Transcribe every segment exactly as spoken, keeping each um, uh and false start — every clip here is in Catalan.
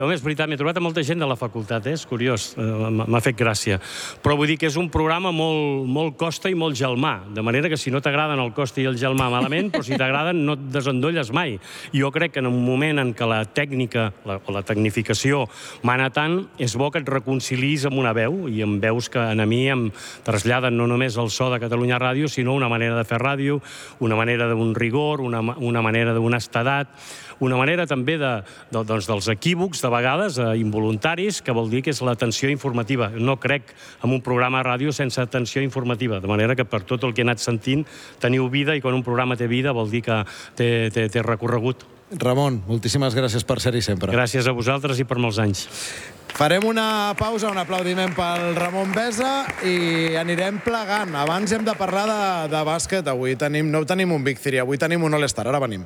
Home, és veritat, m'he trobat a molta gent de la facultat, eh? És curiós, m'ha fet gràcia. Però vull dir que és un programa molt, molt Costa i molt Gelmà, de manera que si no t'agraden el Costa i el Gelmà malament, però si t'agraden no et desendolles mai. Jo crec que en un moment en què la tècnica, la, la tecnificació mana tant, és bo que et reconcilis amb una veu, i em veus que a mi em traslladen no només el so de Catalunya Ràdio, sinó una manera de fer ràdio, una manera d'un rigor, una, una manera d'honestedat, una manera també de, de, doncs, dels equívocs, de vegades, eh, involuntaris, que vol dir que és l'atenció informativa. No crec en un programa de ràdio sense atenció informativa, de manera que per tot el que he anat sentint teniu vida, i quan un programa té vida vol dir que té, té, té recorregut. Ramon, moltíssimes gràcies per ser-hi sempre. Gràcies a vosaltres i per molts anys. Farem una pausa, un aplaudiment pel Ramon Besa i anirem plegant. Abans hem de parlar de, de bàsquet. Avui tenim, no tenim un Big Three, avui tenim un All-Star. Ara venim.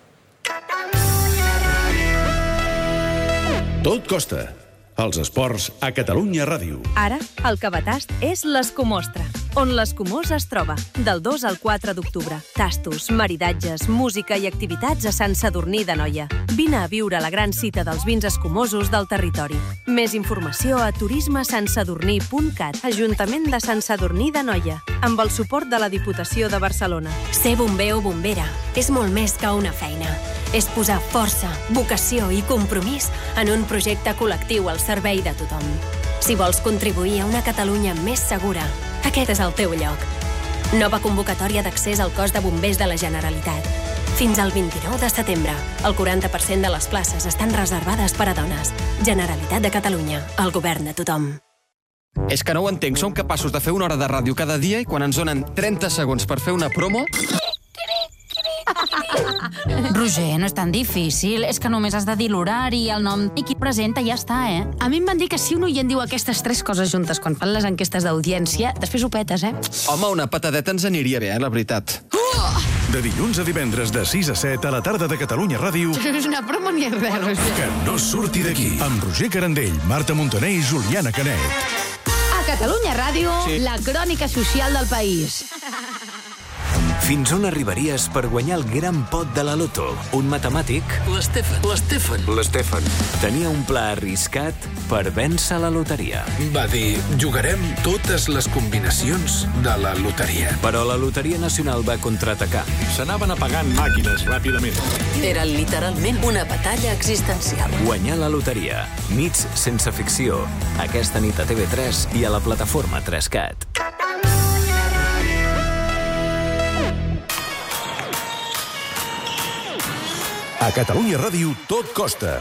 Tot costa. Els esports a Catalunya Ràdio. Ara, el Cabatast és l'Escumostra, on l'Escumós es troba, del dos al quatre d'octubre. Tastos, maridatges, música i activitats a Sant Sadurní d'Anoia. Vine a viure la gran cita dels vins escumosos del territori. Més informació a turisme sant sadurní punt cat. Ajuntament de Sant Sadurní d'Anoia, amb el suport de la Diputació de Barcelona. Ser bomber o bombera és molt més que una feina. És posar força, vocació i compromís en un projecte col·lectiu al servei de tothom. Si vols contribuir a una Catalunya més segura, aquest és el teu lloc. Nova convocatòria d'accés al cos de bombers de la Generalitat. Fins al vint-i-nou de setembre, el quaranta per cent de les places estan reservades per a dones. Generalitat de Catalunya, el govern de tothom. És que no ho entenc, som capaços de fer una hora de ràdio cada dia i quan ens donen trenta segons per fer una promo... Roger, no és tan difícil. És que només has de dir l'horari, el nom i qui presenta i ja està, eh? A mi em van dir que si un oient diu aquestes tres coses juntes quan fan les enquestes d'audiència, després ho petes, eh? Home, una patadeta ens aniria bé, eh, la veritat. De dilluns a divendres de sis a set a la tarda de Catalunya Ràdio. Això és una promo ni res, Roger. Que no surti d'aquí. Amb Roger Carandell, Marta Montaner i Juliana Canet. A Catalunya Ràdio, sí. La crònica social del país. Fins on arribaries per guanyar el gran pot de la loto? Un matemàtic... L'Estefan. L'Estefan. L'Estefan. Tenia un pla arriscat per vèncer la loteria. Va dir, jugarem totes les combinacions de la loteria. Però la Loteria Nacional va contraatacar. S'anaven apagant màquines ràpidament. Era literalment una batalla existencial. Guanyar la loteria. Nits sense ficció. Aquesta nit a T V tres i a la plataforma tres cat. A Catalunya Ràdio, tot costa.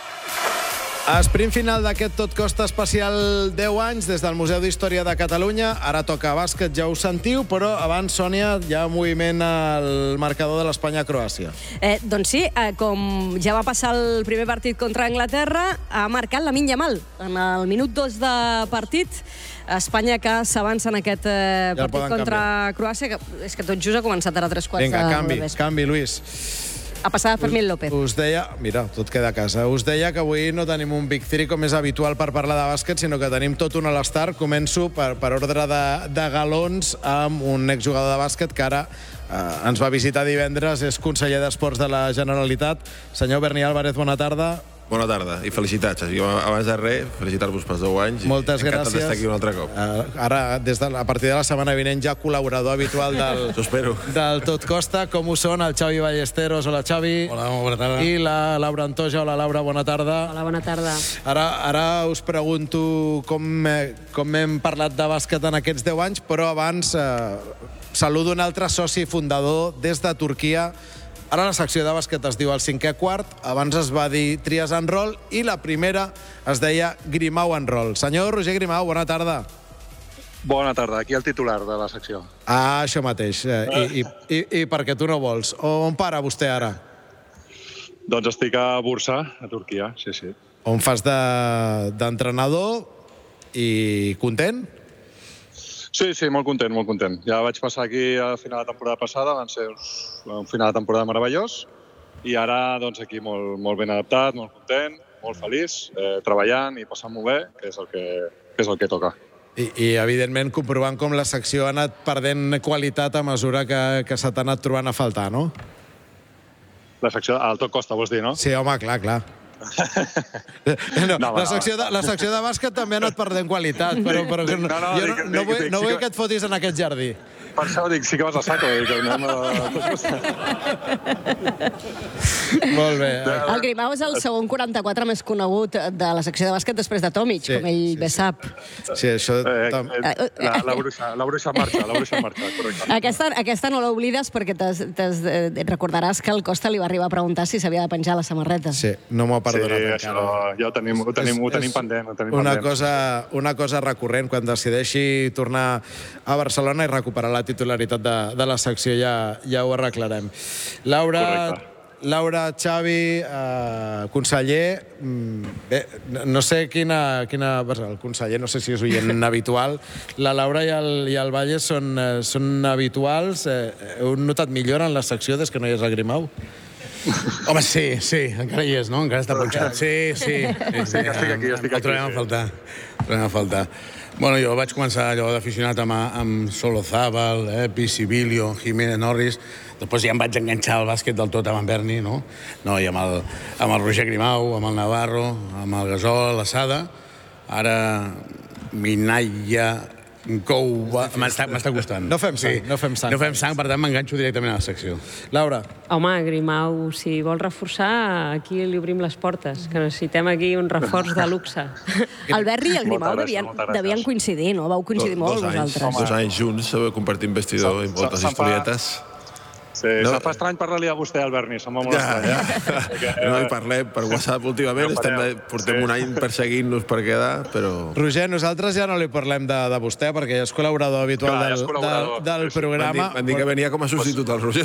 Sprint final d'aquest Tot Costa especial deu anys des del Museu d'Història de Catalunya. Ara toca bàsquet, ja ho sentiu, però abans, Sònia, hi ha moviment al marcador de l'Espanya-Croàcia. Eh, doncs sí, eh, com ja va passar el primer partit contra Anglaterra, ha marcat Lamine Yamal en el minut dos de partit. Espanya que s'avança en aquest eh, Ja el partit poden contra canviar. Croàcia, que és que tot just ha començat ara a tres quarts Vinga, de canvi, vespre. canvi, Lluís. Ha passat Fermín López. Us deia, mira, tot queda a casa. Us deia que avui no tenim un Big Three com és habitual per parlar de bàsquet, sinó que tenim tot un All-Star. Començo per, per ordre de, de galons amb un exjugador de bàsquet que ara eh, ens va visitar divendres, és conseller d'Esports de la Generalitat. Senyor Berni Álvarez, bona tarda. Bona tarda i felicitats. Jo, abans de res, felicitar-vos pels deu anys. Moltes i gràcies. d'estar aquí un altre cop. Uh, ara, des de, a partir de la setmana vinent, ja col·laborador habitual del, del Tot Costa. Com ho són el Xavi Ballesteros? Hola, Xavi. Hola, bona tarda. I la Laura Antoja. Hola, Laura, bona tarda. Hola, bona tarda. Ara, ara us pregunto com, eh, com hem parlat de bàsquet en aquests deu anys, però abans eh, saludo un altre soci fundador des de Turquia. Ara la secció de bàsquet es diu El cinquè quart, abans es va dir Tries en rol i la primera es deia Grimau en rol. Senyor Roger Grimau, bona tarda. Bona tarda, aquí el titular de la secció. Ah, això mateix. I, i, i, i perquè tu no vols. On para vostè ara? Doncs estic a Bursa, a Turquia, sí, sí. On fas d'entrenador i content? Sí, sí, molt content, molt content. Ja vaig passar aquí a final de temporada passada, van ser un final de temporada meravellós, i ara, doncs, aquí molt, molt ben adaptat, molt content, molt feliç, eh, treballant i passant-m'ho bé, que és el que, que és el que toca. I, i, evidentment, comprovant com la secció ha anat perdent qualitat a mesura que, que se t'ha anat trobant a faltar, no? La secció al Tot Costa, vols dir, no? Sí, home, clar, clar. No, No, la, no, secció de, la secció de bàsquet també ha anat perdent qualitat, però, però no, No, no, jo no, dic- no, dic- vull, dic- no sí vull que- que et fotis en aquest jardí. Per això dic, sí que vas a saco. Dic, anem a... Molt bé. El Grimau és el segon quaranta-quatre més conegut de la secció de bàsquet després de Tomic, Sí, com ell bé sap. Sí, això... Eh, eh, la, la, bruixa, la bruixa marxa, la bruixa marxa, correcte. Aquesta, aquesta no l'oblides perquè t'has, t'has, eh, et recordaràs que el Costa li va arribar a preguntar si s'havia de penjar la samarreta. Sí, no m'ho ha perdonat Sí, encara. això ja ho tenim, ho tenim, ho tenim És- pendent. Ho tenim Una pendent. cosa, una cosa recurrent, quan decideixi tornar a Barcelona i recuperar la titularitat de, de la secció, ja, ja ho arreglarem. Laura, Correcte. Laura, Xavi, eh, conseller, mm, bé, no sé quina, quina... El conseller no sé si és oient habitual. La Laura i el, i el Valle són, eh, són habituals. Eh, heu notat millora en la secció des que no hi és el Grimau? Home, sí, sí, encara hi és, no? Encara està punxat. Sí, sí. sí, sí. Ja estic aquí, ja estic El aquí, trobem a sí. faltar. El trobem a faltar. Bueno, jo vaig començar allò d'aficionat amb, amb Solozábal, eh, Pisibilio, Jiménez Norris. Després ja em vaig enganxar al bàsquet del tot amb en Berni, no? No, i amb el, amb el Roger Grimau, amb el Navarro, amb el Gasol, l'Assada. Ara, Minaya, Couva... M'està m'està costant. No fem sang, Sí. no fem sang. No fem sang, per tant m'enganxo directament a la secció. Laura. Home, Grimau, si vol reforçar, aquí li obrim les portes, que necessitem aquí un reforç de luxe. El Berri i el Grimau Moltes gràcies, devien, moltes gràcies. devien coincidir, no? Vau coincidir molt, dos anys, vosaltres. dos anys junts, compartint vestidor i moltes se'n fa- historietes. Sí, No. se'm fa estrany parlar-li a vostè, al Berni, se'm va molt Ja, estrany. ja. No hi parlem per WhatsApp últimament, No estem, pareu. portem Sí. un any perseguint-nos per quedar, però... Roger, nosaltres ja no li parlem de, de vostè, perquè ja és col·laborador habitual Clar, ja és del, col·laborador. del, del Sí, sí. programa. Van dir, van dir que venia com a substitut al Roger.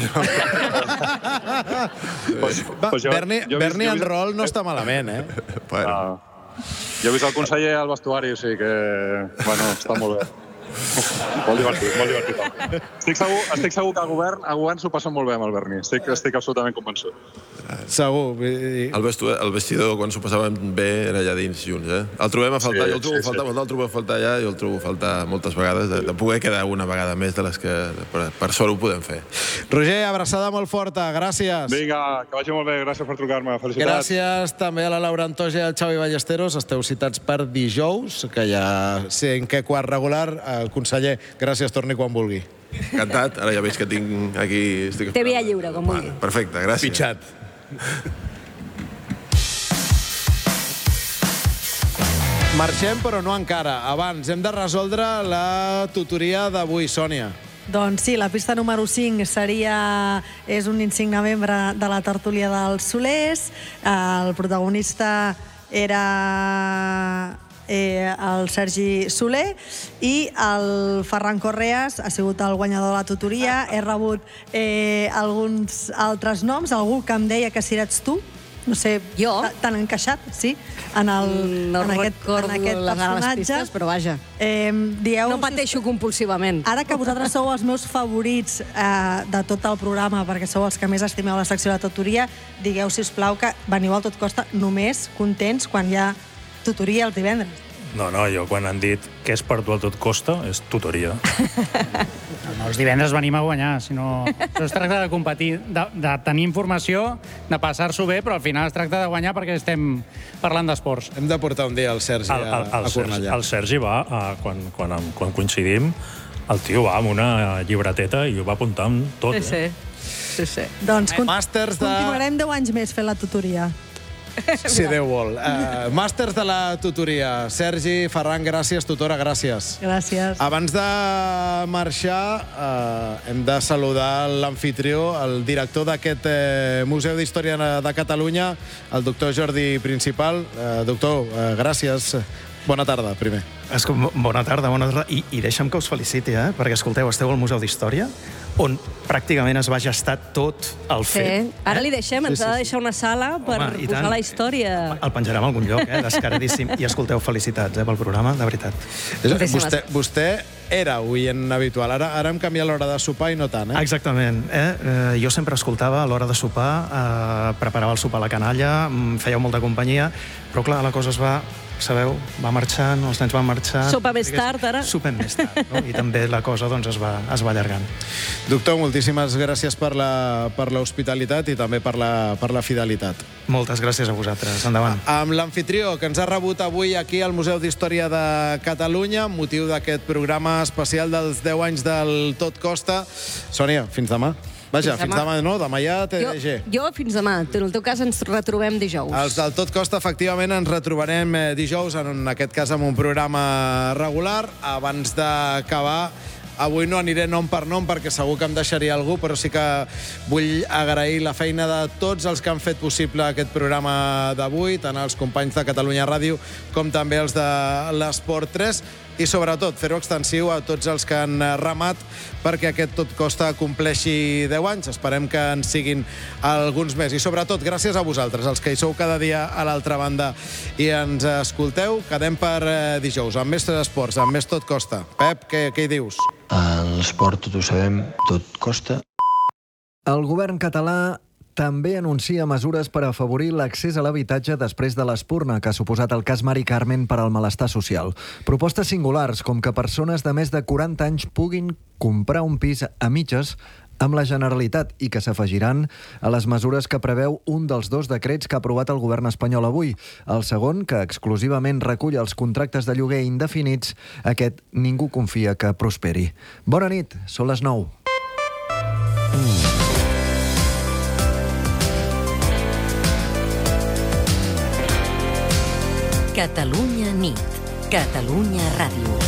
Pues, Va, pues jo- Berni, jo he vist- Berni jo he en vist- rol no està malament, eh? Bueno, Ah. Jo he vist el conseller al vestuari, o sigui que... Bueno, està molt bé. Molt divertit, molt divertit. Estic segur, estic segur que el govern, el govern s'ho passa molt bé amb el Berni. Estic, estic absolutament convençut. Segur. vull dir- el, vestu, el vestidor, quan s'ho passàvem bé, era allà dins junts, eh? El trobem a faltar, Sí, jo el trobo sí, a faltar, sí. molt el trobo a faltar allà, jo el trobo a faltar moltes vegades, de, de poder quedar una vegada més de les que per, per sort ho podem fer. Roger, abraçada molt forta, gràcies. Vinga, que vagi molt bé, gràcies per trucar-me. Felicitats. Gràcies també a la Laura Antoja i al Xavi Ballesteros. Esteu citats per dijous, que ja sé en què quart regular. El conseller, gràcies, torni quan vulgui. Encantat, ara ja veig que tinc aquí... Estic Té via lliure, com vulgui. Perfecte, gràcies. Pitxat. Marxem, però no encara. Abans, hem de resoldre la tutoria d'avui, Sònia. Doncs sí, la pista número cinc seria... és un insigne membre de la tertúlia dels Solers. El protagonista era eh, el Sergi Soler i el Ferran Correas ha sigut el guanyador de la tutoria. He rebut eh, alguns altres noms, algú que em deia que si eres tu, no sé, jo? t'han encaixat, sí, en, el, No en aquest, recordo en aquest les, les personatge. pistes, però vaja. Eh, dieu, No pateixo compulsivament. Ara que vosaltres sou els meus favorits eh, de tot el programa, perquè sou els que més estimeu la secció de tutoria, digueu, sisplau, que veniu al Tot Costa només contents quan hi ha tutoria els divendres. No, no, jo quan han dit que és per tu el Tot Costa, és tutoria. No, els divendres venim a guanyar, sinó... Això es tracta de competir, de, de tenir informació, de passar-s'ho bé, però al final es tracta de guanyar perquè estem parlant d'esports. Hem de portar un dia el Sergi El, el, a, el, a Sergi, Cornellà. el Sergi va, a, quan, quan, quan coincidim, el tio va amb una llibreteta i ho va apuntar amb tot. Sí, eh? sí. sí, sí. Doncs con Màsters de... continuarem deu anys més fent la tutoria. Si Déu vol. Uh, màsters de la tutoria. Sergi, Ferran, gràcies. Tutora, gràcies. Gràcies. Abans de marxar, uh, hem de saludar l'anfitrió, el director d'aquest uh, Museu d'Història de Catalunya, el doctor Jordi Principal. Uh, doctor, uh, gràcies. Bona tarda, primer. Es, bona tarda, bona tarda. I, i deixa'm que us feliciti, eh? Perquè, escolteu, esteu al Museu d'Història, on pràcticament es va gestar tot el Sí, fet. ara li deixem, ens Sí, sí, ha de sí. deixar una sala per Home, i posar tant. la història. El penjarem a algun lloc, eh? Descaradíssim. I escolteu, felicitats, eh, pel programa, de veritat. Vostè, vostè era oient habitual. Ara, ara hem canviat l'hora de sopar i no tant, eh? Exactament. Eh? Eh, jo sempre escoltava a l'hora de sopar, eh, preparava el sopar a la canalla, em fèieu molta companyia, però clar, la cosa es va sabeu, va marxant, els nens van marxant... Sopa més tard, ara. Sopem més tard, no? I també la cosa doncs, es, va, es va allargant. Doctor, moltíssimes gràcies per la, per l'hospitalitat i també per la, per la fidelitat. Moltes gràcies a vosaltres. Endavant. Amb l'anfitrió que ens ha rebut avui aquí al Museu d'Història de Catalunya, motiu d'aquest programa especial dels deu anys del Tot Costa. Sònia, fins demà. Vaja, fins, fins demà. demà no, demà ja T D G. Jo, jo fins demà. En el teu cas ens retrobem dijous. Els del Tot Costa, efectivament, ens retrobarem dijous, en aquest cas amb un programa regular. Abans d'acabar, avui no aniré nom per nom perquè segur que em deixaria algú, però sí que vull agrair la feina de tots els que han fet possible aquest programa d'avui, tant els companys de Catalunya Ràdio com també els de l'Esport tres, i sobretot fer-ho extensiu a tots els que han remat perquè aquest Tot Costa compleixi deu anys. Esperem que en siguin alguns més. I sobretot, gràcies a vosaltres, els que hi sou cada dia a l'altra banda i ens escolteu. Quedem per dijous amb més esports, amb més Tot Costa. Pep, què, què hi dius? A l'esport tot ho sabem, tot costa. El govern català també anuncia mesures per afavorir l'accés a l'habitatge després de l'espurna que ha suposat el cas Mari Carmen per al malestar social. Propostes singulars, com que persones de més de quaranta anys puguin comprar un pis a mitges amb la Generalitat i que s'afegiran a les mesures que preveu un dels dos decrets que ha aprovat el govern espanyol avui. El segon, que exclusivament recull els contractes de lloguer indefinits, aquest ningú confia que prosperi. Bona nit, són les nou. Catalunya nit. Catalunya Ràdio.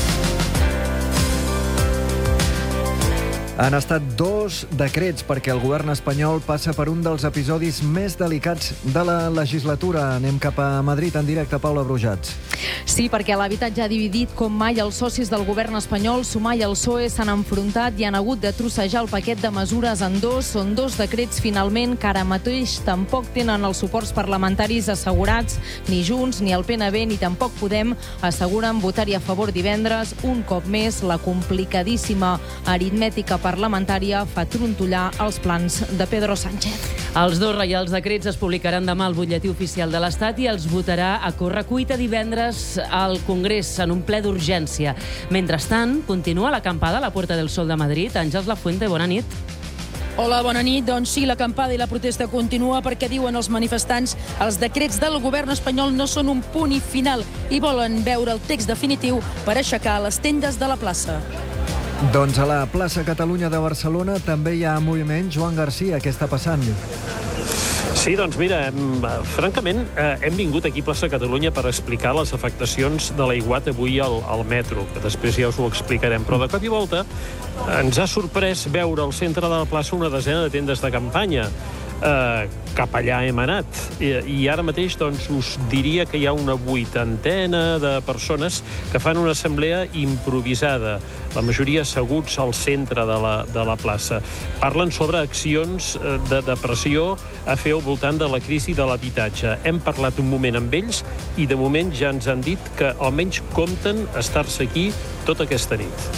Han estat dos decrets perquè el govern espanyol passa per un dels episodis més delicats de la legislatura. Anem cap a Madrid en directe, Paula Brujats. Sí, perquè l'habitatge ha dividit com mai els socis del govern espanyol. Sumar i el P S O E s'han enfrontat i han hagut de trossejar el paquet de mesures en dos. Són dos decrets, finalment, que ara mateix tampoc tenen els suports parlamentaris assegurats. Ni Junts, ni el P N B, ni tampoc Podem asseguren votar-hi a favor divendres. Un cop més, la complicadíssima aritmètica parlamentària fa trontollar els plans de Pedro Sánchez. Els dos reials decrets es publicaran demà al butlletí oficial de l'Estat i els votarà a correcuita divendres al Congrés en un ple d'urgència. Mentrestant, continua l'acampada a la Puerta del Sol de Madrid. Àngels Lafuente, bona nit. Hola, bona nit. Doncs sí, l'acampada i la protesta continua perquè, diuen els manifestants, els decrets del govern espanyol no són un punt i final i volen veure el text definitiu per aixecar les tendes de la plaça. Doncs a la plaça Catalunya de Barcelona també hi ha moviment. Joan Garcia, què està passant? Sí, doncs mira, hem, francament, eh, hem vingut aquí a plaça Catalunya per explicar les afectacions de l'aiguat avui al, al metro, que després ja us ho explicarem. Però de cop i volta ens ha sorprès veure al centre de la plaça una desena de tendes de campanya. Uh, cap allà hem anat. I, i ara mateix doncs, us diria que hi ha una vuitantena de persones que fan una assemblea improvisada, la majoria asseguts al centre de la, de la plaça. Parlen sobre accions de depressió a fer al voltant de la crisi de l'habitatge. Hem parlat un moment amb ells i de moment ja ens han dit que almenys compten estar-se aquí tota aquesta nit.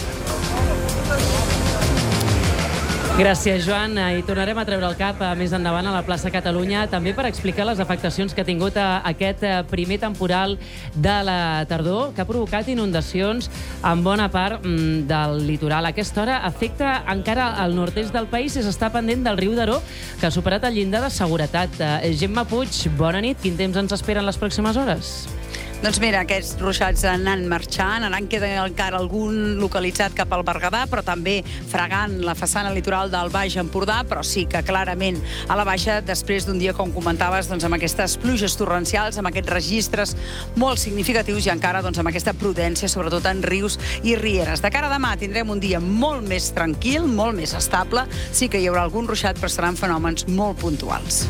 Gràcies, Joan. I tornarem a treure el cap més endavant a la plaça Catalunya, també per explicar les afectacions que ha tingut aquest primer temporal de la tardor, que ha provocat inundacions en bona part del litoral. A aquesta hora afecta encara al nord-est del país i s'està pendent del riu Daró, que ha superat el llindar de seguretat. Gemma Puig, bona nit. Quin temps ens esperen les pròximes hores? Doncs mira, aquests ruixats anan marxant, anan queda encara algun localitzat cap al Berguedà, però també fregant la façana litoral del Baix Empordà, però sí que clarament a la baixa, després d'un dia, com comentaves, doncs, amb aquestes pluges torrencials, amb aquests registres molt significatius i encara doncs, amb aquesta prudència, sobretot en rius i rieres. De cara a demà tindrem un dia molt més tranquil, molt més estable, sí que hi haurà algun ruixat, però seran fenòmens molt puntuals.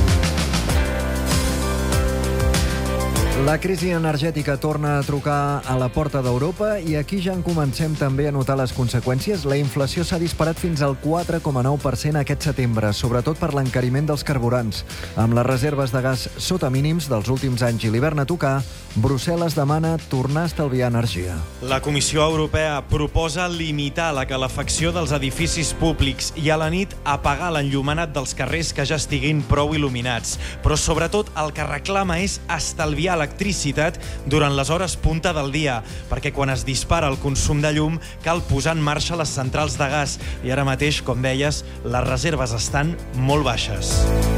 La crisi energètica torna a trucar a la porta d'Europa i aquí ja en comencem també a notar les conseqüències. La inflació s'ha disparat fins al quatre coma nou per cent aquest setembre, sobretot per l'encariment dels carburants. Amb les reserves de gas sota mínims dels últims anys i l'hivern a tocar, Brussel·les demana tornar a estalviar energia. La Comissió Europea proposa limitar la calefacció dels edificis públics i a la nit apagar l'enllumenat dels carrers que ja estiguin prou il·luminats. Però sobretot el que reclama és estalviar electricitat durant les hores punta del dia, perquè quan es dispara el consum de llum cal posar en marxa les centrals de gas i ara mateix, com deies, les reserves estan molt baixes.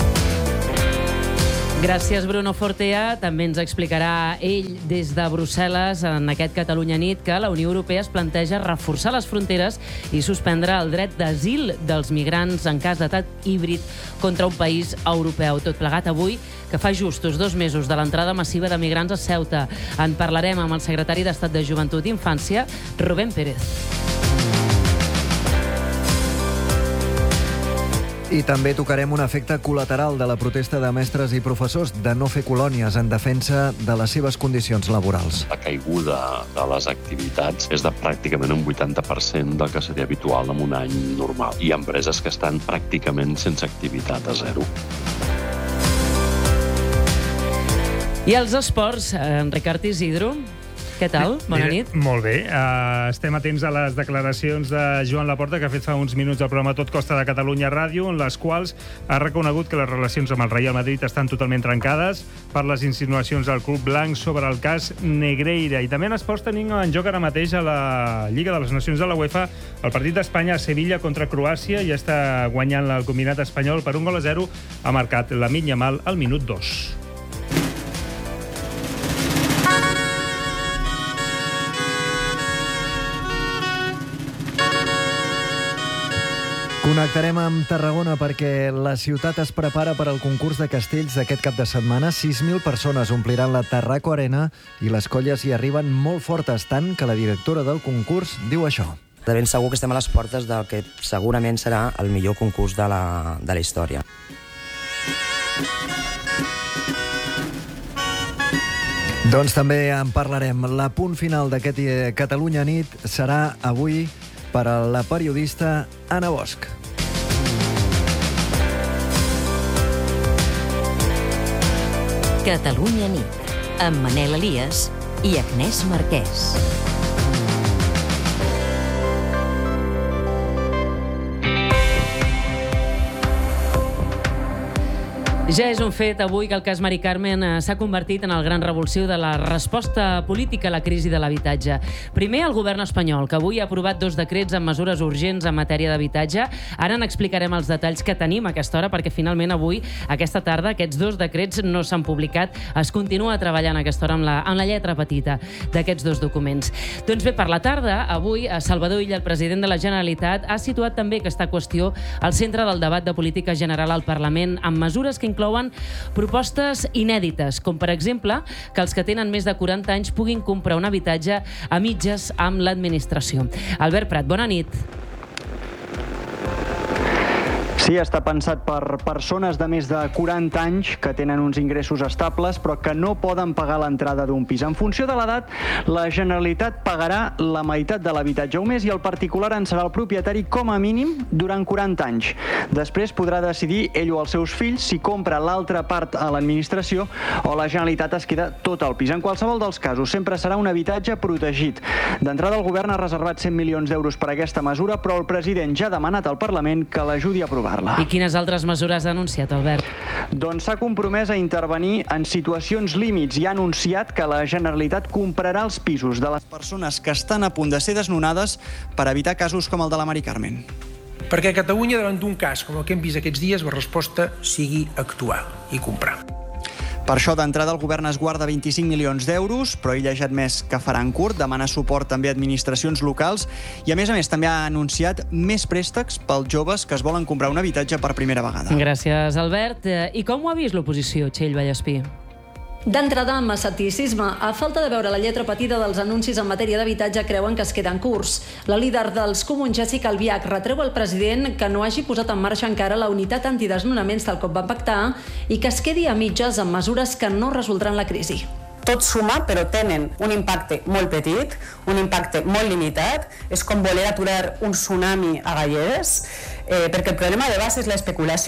Gràcies, Bruno Fortea. També ens explicarà ell des de Brussel·les en aquest Catalunya nit que la Unió Europea es planteja reforçar les fronteres i suspendre el dret d'asil dels migrants en cas d'atac híbrid contra un país europeu. Tot plegat avui, que fa justos dos mesos de l'entrada massiva de migrants a Ceuta. En parlarem amb el secretari d'Estat de Joventut i Infància, Rubén Pérez. I també tocarem un efecte col·lateral de la protesta de mestres i professors de no fer colònies en defensa de les seves condicions laborals. La caiguda de les activitats és de pràcticament un vuitanta per cent del que seria habitual en un any normal. Hi ha empreses que estan pràcticament sense activitat a zero. I els esports, en Ricard Isidro. Què tal? Bona nit. Molt bé. Uh, estem atents a les declaracions de Joan Laporta, que ha fet fa uns minuts el programa Tot Costa de Catalunya Ràdio, en les quals ha reconegut que les relacions amb el Real Madrid estan totalment trencades per les insinuacions del club blanc sobre el cas Negreira. I també en esports tenim en joc ara mateix a la Lliga de les Nacions de la UEFA el partit d'Espanya a Sevilla contra Croàcia. Ja està guanyant el combinat espanyol per un gol a zero. Ha marcat Lamine Yamal al minut dos. Connectarem amb Tarragona perquè la ciutat es prepara per al concurs de castells d'aquest cap de setmana. sis mil persones ompliran la Tarraco Arena i les colles hi arriben molt fortes, tant que la directora del concurs diu això. De ben segur que estem a les portes del que segurament serà el millor concurs de la, de la història. Doncs també en parlarem. La punt final d'aquest Catalunya nit serà avui per a la periodista Anna Bosch. Catalunya nit, amb Manel Elias i Agnès Marquès. Ja és un fet avui que el cas Mari Carmen s'ha convertit en el gran revulsiu de la resposta política a la crisi de l'habitatge. Primer, el govern espanyol, que avui ha aprovat dos decrets amb mesures urgents en matèria d'habitatge. Ara n'explicarem els detalls que tenim a aquesta hora, perquè finalment avui, aquesta tarda, aquests dos decrets no s'han publicat. Es continua treballant a aquesta hora amb la, amb la lletra petita d'aquests dos documents. Doncs bé, per la tarda, avui, Salvador Illa, el president de la Generalitat, ha situat també aquesta qüestió al centre del debat de política general al Parlament, amb mesures que inclouen propostes inèdites, com per exemple que els que tenen més de quaranta anys puguin comprar un habitatge a mitges amb l'administració. Albert Prat, bona nit. Sí, està pensat per persones de més de quaranta anys que tenen uns ingressos estables però que no poden pagar l'entrada d'un pis. En funció de l'edat, la Generalitat pagarà la meitat de l'habitatge un mes i el particular en serà el propietari com a mínim durant quaranta anys. Després podrà decidir ell o els seus fills si compra l'altra part a l'administració o la Generalitat es queda tot el pis. En qualsevol dels casos, sempre serà un habitatge protegit. D'entrada, el govern ha reservat cent milions d'euros per a aquesta mesura, però el president ja ha demanat al Parlament que l'ajudi a aprovar. I quines altres mesures ha anunciat, Albert? Doncs s'ha compromès a intervenir en situacions límits i ha anunciat que la Generalitat comprarà els pisos de les persones que estan a punt de ser desnonades per evitar casos com el de la Mari Carmen. Perquè a Catalunya, davant d'un cas com el que hem vist aquests dies, la resposta sigui actuar i comprar. Per això, d'entrada, el govern es guarda vint-i-cinc milions d'euros, però ell ha ja admès que faran curt, demana suport també a administracions locals i, a més a més, també ha anunciat més préstecs pels joves que es volen comprar un habitatge per primera vegada. Gràcies, Albert. I com ho ha vist l'oposició, Txell Vallespí? D'entrada, amb escepticisme. A falta de veure la lletra petita dels anuncis en matèria d'habitatge, creuen que es queden curts. La líder dels Comuns, Jessica Albiach, retreu al president que no hagi posat en marxa encara la unitat antidesnonaments tal com van pactar i que es quedi a mitges amb mesures que no resoldran la crisi. Tot suma, però tenen un impacte molt petit, un impacte molt limitat. És com voler aturar un tsunami a Galledes, eh, perquè el problema de base és l'especulació.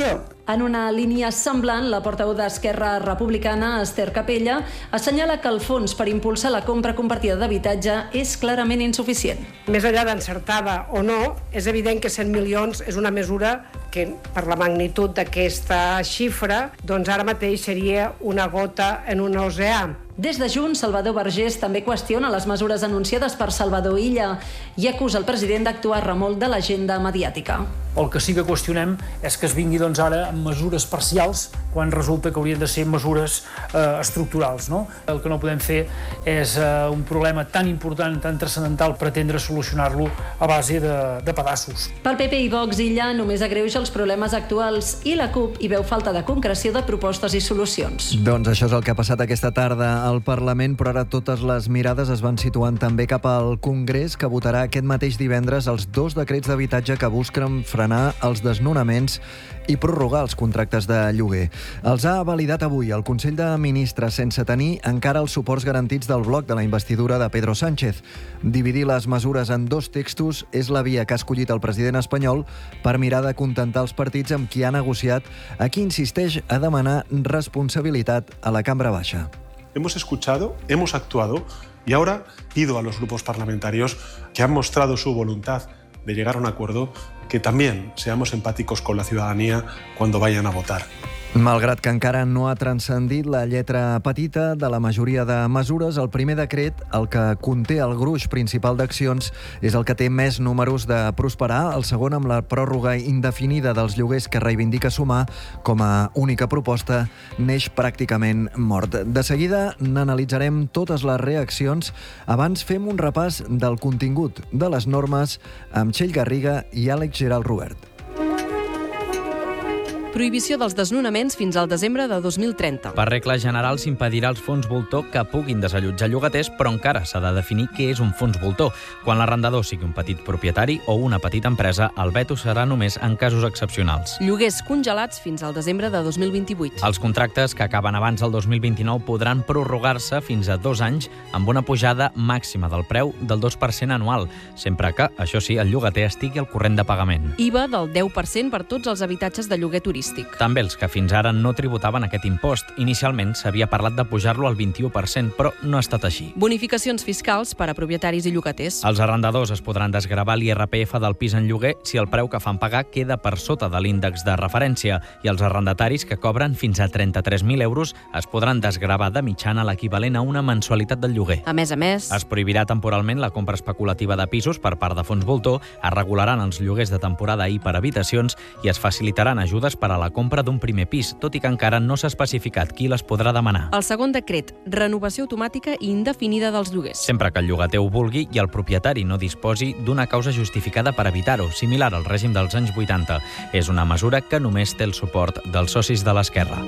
En una línia semblant, la portaveu d'Esquerra Republicana, Esther Capella, assenyala que el fons per impulsar la compra compartida d'habitatge és clarament insuficient. Més enllà d'encertada o no, és evident que cent milions és una mesura que, per la magnitud d'aquesta xifra, doncs ara mateix seria una gota en un oceà. Des de Junts, Salvador Vergés també qüestiona les mesures anunciades per Salvador Illa i acusa el president d'actuar a remolc de l'agenda mediàtica. El que sí que qüestionem és que es vingui doncs, ara amb mesures parcials quan resulta que haurien de ser mesures eh, estructurals. No? El que no podem fer és eh, un problema tan important, tan transcendental, pretendre solucionar-lo a base de, de pedaços. Pel P P i Vox, Illa només agreuja els problemes actuals i la CUP hi veu falta de concreció de propostes i solucions. Doncs això és el que ha passat aquesta tarda al Parlament, però ara totes les mirades es van situant també cap al Congrés, que votarà aquest mateix divendres els dos decrets d'habitatge que busquen frenar els desnonaments i prorrogar els contractes de lloguer. Els ha validat avui el Consell de Ministres sense tenir encara els suports garantits del bloc de la investidura de Pedro Sánchez. Dividir les mesures en dos textos és la via que ha escollit el president espanyol per mirar de contentar els partits amb qui ha negociat, a qui insisteix a demanar responsabilitat a la Cambra Baixa. Hemos escuchado, hemos actuado y ahora pido a los grupos parlamentarios que han mostrado su voluntad de llegar a un acuerdo que también seamos empáticos con la ciudadanía cuando vayan a votar. Malgrat que encara no ha transcendit la lletra petita de la majoria de mesures, el primer decret, el que conté el gruix principal d'accions, és el que té més números de prosperar. El segon, amb la pròrroga indefinida dels lloguers que reivindica Sumar com a única proposta, neix pràcticament mort. De seguida n'analitzarem totes les reaccions. Abans fem un repàs del contingut de les normes amb Txell Garriga i Àlex Gerald Robert. Prohibició dels desnonaments fins al desembre de dos mil trenta. Per regla general s'impedirà als fons voltor que puguin desallotjar llogaters, però encara s'ha de definir què és un fons voltor. Quan l'arrendador sigui un petit propietari o una petita empresa, el veto serà només en casos excepcionals. Lloguers congelats fins al desembre de dos mil vint-i-vuit. Els contractes que acaben abans del dos mil vint-i-nou podran prorrogar-se fins a dos anys amb una pujada màxima del preu del dos per cent anual, sempre que, això sí, el llogater estigui al corrent de pagament. I V A del deu per cent per tots els habitatges de lloguer turístic. També els que fins ara no tributaven aquest impost. Inicialment s'havia parlat de pujar-lo al vint-i-u per cent, però no ha estat així. Bonificacions fiscals per a propietaris i llogaters. Els arrendadors es podran desgravar l'I R P F del pis en lloguer si el preu que fan pagar queda per sota de l'índex de referència, i els arrendataris que cobren fins a trenta-tres mil euros es podran desgravar de mitjana l'equivalent a una mensualitat del lloguer. A més a més, es prohibirà temporalment la compra especulativa de pisos per part de fons voltor, es regularan els lloguers de temporada i per habitacions i es facilitaran ajudes per a la compra d'un primer pis, tot i que encara no s'ha especificat qui les podrà demanar. El segon decret, renovació automàtica i indefinida dels lloguers. Sempre que el llogater ho vulgui i el propietari no disposi d'una causa justificada per evitar-ho, similar al règim dels anys vuitanta. És una mesura que només té el suport dels socis de l'esquerra.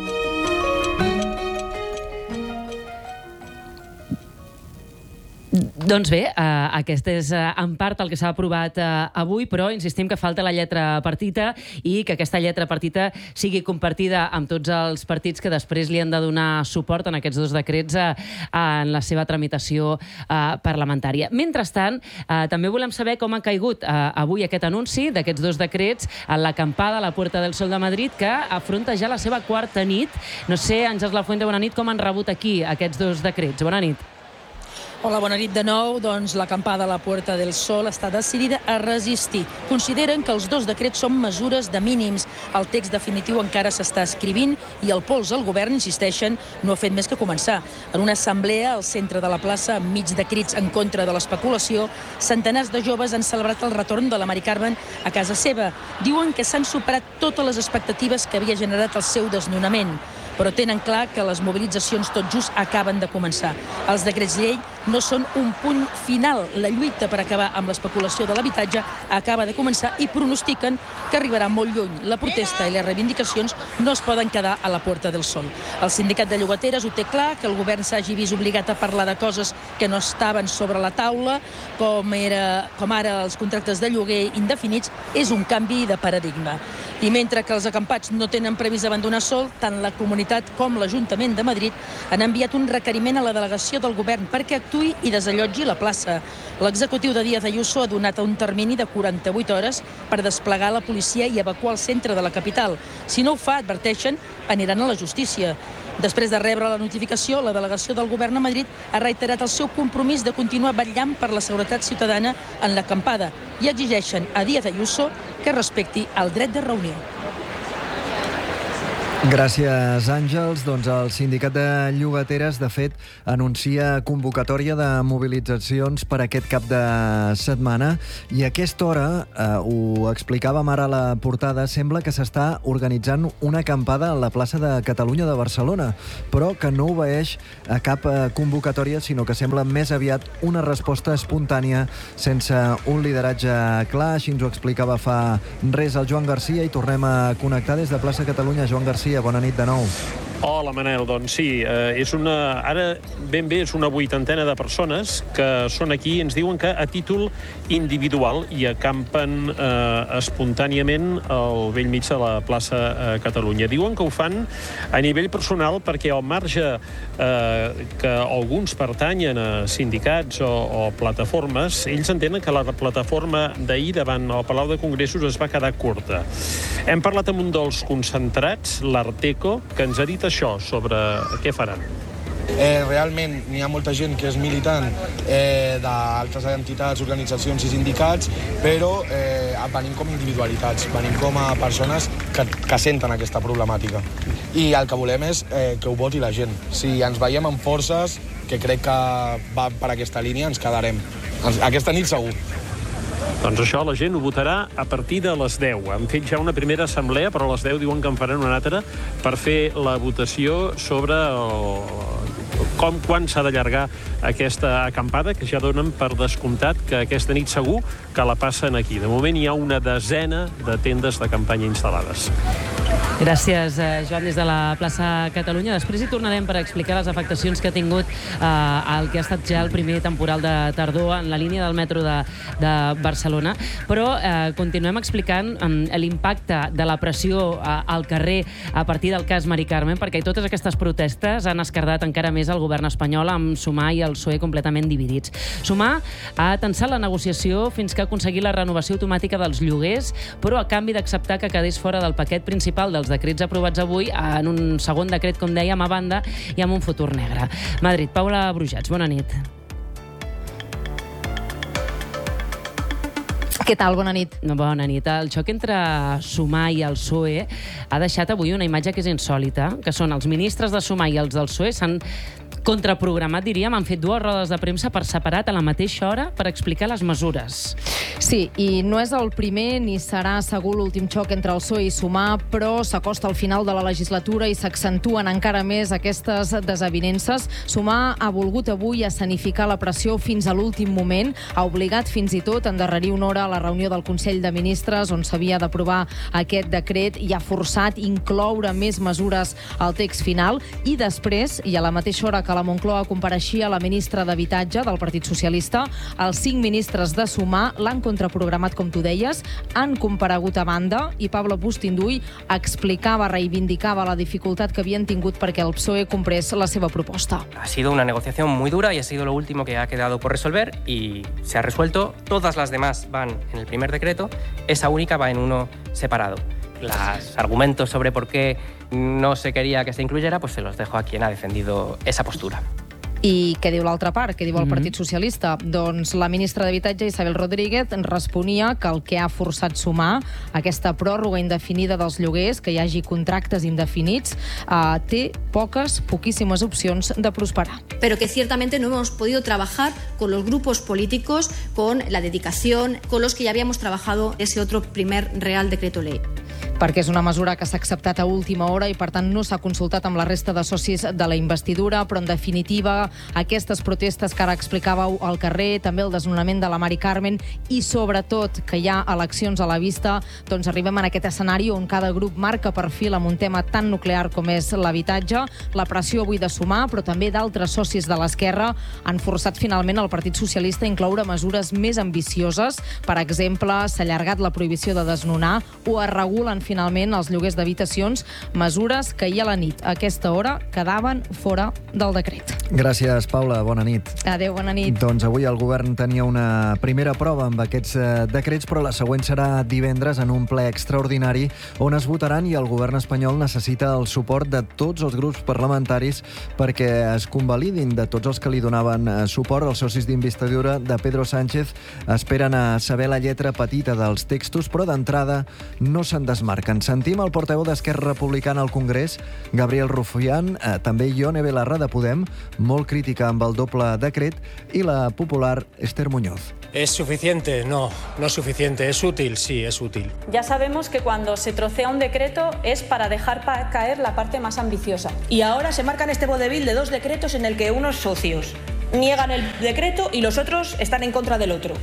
Doncs bé, eh, aquest és eh, en part el que s'ha aprovat eh, avui, però insistim que falta la lletra partita i que aquesta lletra partita sigui compartida amb tots els partits que després li han de donar suport en aquests dos decrets eh, en la seva tramitació eh, parlamentària. Mentrestant, eh, també volem saber com ha caigut eh, avui aquest anunci d'aquests dos decrets en l'acampada a la Puerta del Sol de Madrid, que afronta ja la seva quarta nit. No sé, Àngels Lafuente, bona nit, com han rebut aquí aquests dos decrets? Bona nit. Hola, bona nit de nou. Doncs l'acampada a la Puerta del Sol està decidida a resistir. Consideren que els dos decrets són mesures de mínims. El text definitiu encara s'està escrivint i el pols al govern, insisteixen, no ha fet més que començar. En una assemblea al centre de la plaça, enmig de crits en contra de l'especulació, centenars de joves han celebrat el retorn de la Mari Carmen a casa seva. Diuen que s'han superat totes les expectatives que havia generat el seu desnonament, però tenen clar que les mobilitzacions tot just acaben de començar. Els decrets llei no són un punt final. La lluita per acabar amb l'especulació de l'habitatge acaba de començar i pronostiquen que arribarà molt lluny. La protesta i les reivindicacions no es poden quedar a la Puerta del Sol. El sindicat de llogateres ho té clar, que el govern s'hagi vist obligat a parlar de coses que no estaven sobre la taula, com, era, com ara els contractes de lloguer indefinits, és un canvi de paradigma. I mentre que els acampats no tenen previst abandonar Sol, tant la comunitat com l'Ajuntament de Madrid han enviat un requeriment a la delegació del govern perquè actuï actuï i desallotgi la plaça. L'executiu de Díaz Ayuso ha donat un termini de quaranta-vuit hores per desplegar la policia i evacuar el centre de la capital. Si no ho fa, adverteixen, aniran a la justícia. Després de rebre la notificació, la delegació del govern a Madrid ha reiterat el seu compromís de continuar vetllant per la seguretat ciutadana en l'acampada i exigeixen a Díaz Ayuso que respecti el dret de reunió. Gràcies, Àngels. Doncs el sindicat de llogateres, de fet, anuncia convocatòria de mobilitzacions per aquest cap de setmana i a aquesta hora, eh, ho explicàvem ara a la portada, sembla que s'està organitzant una acampada a la plaça de Catalunya de Barcelona, però que no obeeix a cap eh, convocatòria, sinó que sembla més aviat una resposta espontània sense un lideratge clar. Així ens ho explicava fa res el Joan Garcia i tornem a connectar des de plaça Catalunya. Joan Garcia, bona nit de nou. Hola, Manel. Doncs sí, eh, és una, ara ben bé és una vuitantena de persones que són aquí i ens diuen que a títol individual i acampen eh, espontàniament al vell mig de la plaça eh, Catalunya. Diuen que ho fan a nivell personal perquè al marge eh, que alguns pertanyen a sindicats o, o plataformes, ells entenen que la plataforma d'ahir davant el Palau de Congressos es va quedar curta. Hem parlat amb un dels concentrats, l'Arteco, que ens ha dit això sobre què faran. Eh, realment n'hi ha molta gent que és militant eh, d'altres entitats, organitzacions i sindicats, però eh, venim com individualitats, venim com a persones que, que senten aquesta problemàtica. I el que volem és eh, que ho voti la gent. Si ens veiem amb forces, que crec que va per aquesta línia, ens quedarem. Aquesta nit segur. Doncs això la gent ho votarà a partir de les deu. Han fet ja una primera assemblea, però a les deu diuen que en faran una altra per fer la votació sobre el, com, quan s'ha d'allargar aquesta acampada, que ja donen per descomptat que aquesta nit segur que la passen aquí. De moment hi ha una desena de tendes de campanya instal·lades. Gràcies, Joan, des de la plaça Catalunya. Després hi tornarem per explicar les afectacions que ha tingut eh, el que ha estat ja el primer temporal de tardor en la línia del metro de, de Barcelona. Però eh, continuem explicant eh, l'impacte de la pressió eh, al carrer a partir del cas Mari Carmen, perquè totes aquestes protestes han esquerdat encara més el govern espanyol, amb Sumar i el P S O E completament dividits. Sumar ha tensat la negociació fins que ha aconseguit la renovació automàtica dels lloguers, però a canvi d'acceptar que quedés fora del paquet principal dels decrets aprovats avui en un segon decret, com dèiem, a banda i amb un futur negre. Madrid, Paula Brujats, bona nit. Què tal? Bona nit. Bona nit. El xoc entre Sumar i el P S O E ha deixat avui una imatge que és insòlita, que són els ministres de Sumar i els del P S O E s'han contraprogramat, diríem, han fet dues rodes de premsa per separat a la mateixa hora per explicar les mesures. Sí, i no és el primer ni serà segur l'últim xoc entre el P S O E i Sumar, però s'acosta al final de la legislatura i s'accentuen encara més aquestes desavinences. Sumar ha volgut avui escenificar la pressió fins a l'últim moment, ha obligat fins i tot a endarrerir una hora a la reunió del Consell de Ministres on s'havia d'aprovar aquest decret i ha forçat incloure més mesures al text final i després, i a la mateixa hora que a la Moncloa compareixia la ministra d'Habitatge del Partit Socialista, els cinc ministres de Sumar l'han contraprogramat, com tu deies, han comparegut a banda i Pablo Bustinduy explicava, reivindicava la dificultat que havien tingut perquè el P S O E comprés la seva proposta. Ha sido una negociación muy dura y ha sido lo último que ha quedado por resolver y se ha resuelto. Todas las demás van en el primer decreto, esa única va en uno separado. Los argumentos sobre por qué no se quería que se incluyera, pues se los dejo a quien ha defendido esa postura. I què diu l'altra part? Què diu el Partit Socialista? Doncs la ministra d'Habitatge, Isabel Rodríguez, responia que el que ha forçat Sumar, aquesta pròrroga indefinida dels lloguers, que hi hagi contractes indefinits, eh, té poques, poquíssimes opcions de prosperar. Pero que ciertamente no hemos podido trabajar con los grupos políticos, con la dedicación, con los que ya habíamos trabajado ese otro primer Real Decreto Ley. Perquè és una mesura que s'ha acceptat a última hora i, per tant, no s'ha consultat amb la resta de socis de la investidura, però, en definitiva, aquestes protestes que ara explicàveu al carrer, també el desnonament de la Mari Carmen i, sobretot, que hi ha eleccions a la vista, doncs arribem en aquest escenari on cada grup marca perfil amb un tema tan nuclear com és l'habitatge. La pressió avui de Sumar, però també d'altres socis de l'esquerra, han forçat finalment el Partit Socialista a incloure mesures més ambicioses. Per exemple, s'ha allargat la prohibició de desnonar o es regulen finalment finalment els lloguers d'habitacions, mesures que ahir a la nit, a aquesta hora, quedaven fora del decret. Gràcies, Paula. Bona nit. Adéu, bona nit. Doncs avui el govern tenia una primera prova amb aquests eh, decrets, però la següent serà divendres en un ple extraordinari on es votaran i el govern espanyol necessita el suport de tots els grups parlamentaris perquè es convalidin de tots els que li donaven eh, suport. Els socis d'investidura de Pedro Sánchez esperen a saber la lletra petita dels textos, però d'entrada no se'n desmarquen. Sentim el portaveu d'Esquerra Republicana al Congrés, Gabriel Rufián, eh, també Ione Belarra de Podem, molt crítica amb el doble decret, i la popular Esther Muñoz. ¿Es suficiente? No, no es suficiente. ¿Es útil? Sí, es útil. Ya sabemos que cuando se trocea un decreto es para dejar pa- caer la parte más ambiciosa. Y ahora se marcan este vodevil de dos decretos en el que unos socios niegan el decreto y los otros están en contra del otro.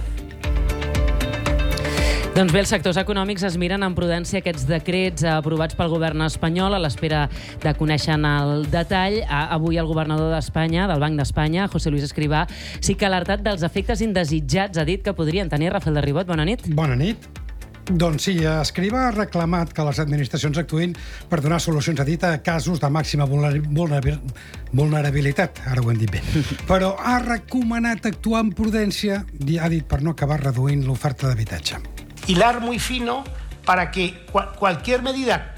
Doncs bé, els sectors econòmics es miren amb prudència aquests decrets aprovats pel govern espanyol a l'espera de conèixer el detall. Avui el governador d'Espanya, del Banc d'Espanya, José Luis Escrivá, sí que ha alertat dels efectes indesitjats. Ha dit que podrien tenir. Rafael de Ribot, bona nit. Bona nit. Doncs sí, Escrivá ha reclamat que les administracions actuïn per donar solucions, ha dit, a casos de màxima vulnerabilitat, ara ho hem dit bé. Però ha recomanat actuar amb prudència, ha dit, per no acabar reduint l'oferta d'habitatge. Hilar muy fino para que cual, cualquier medida,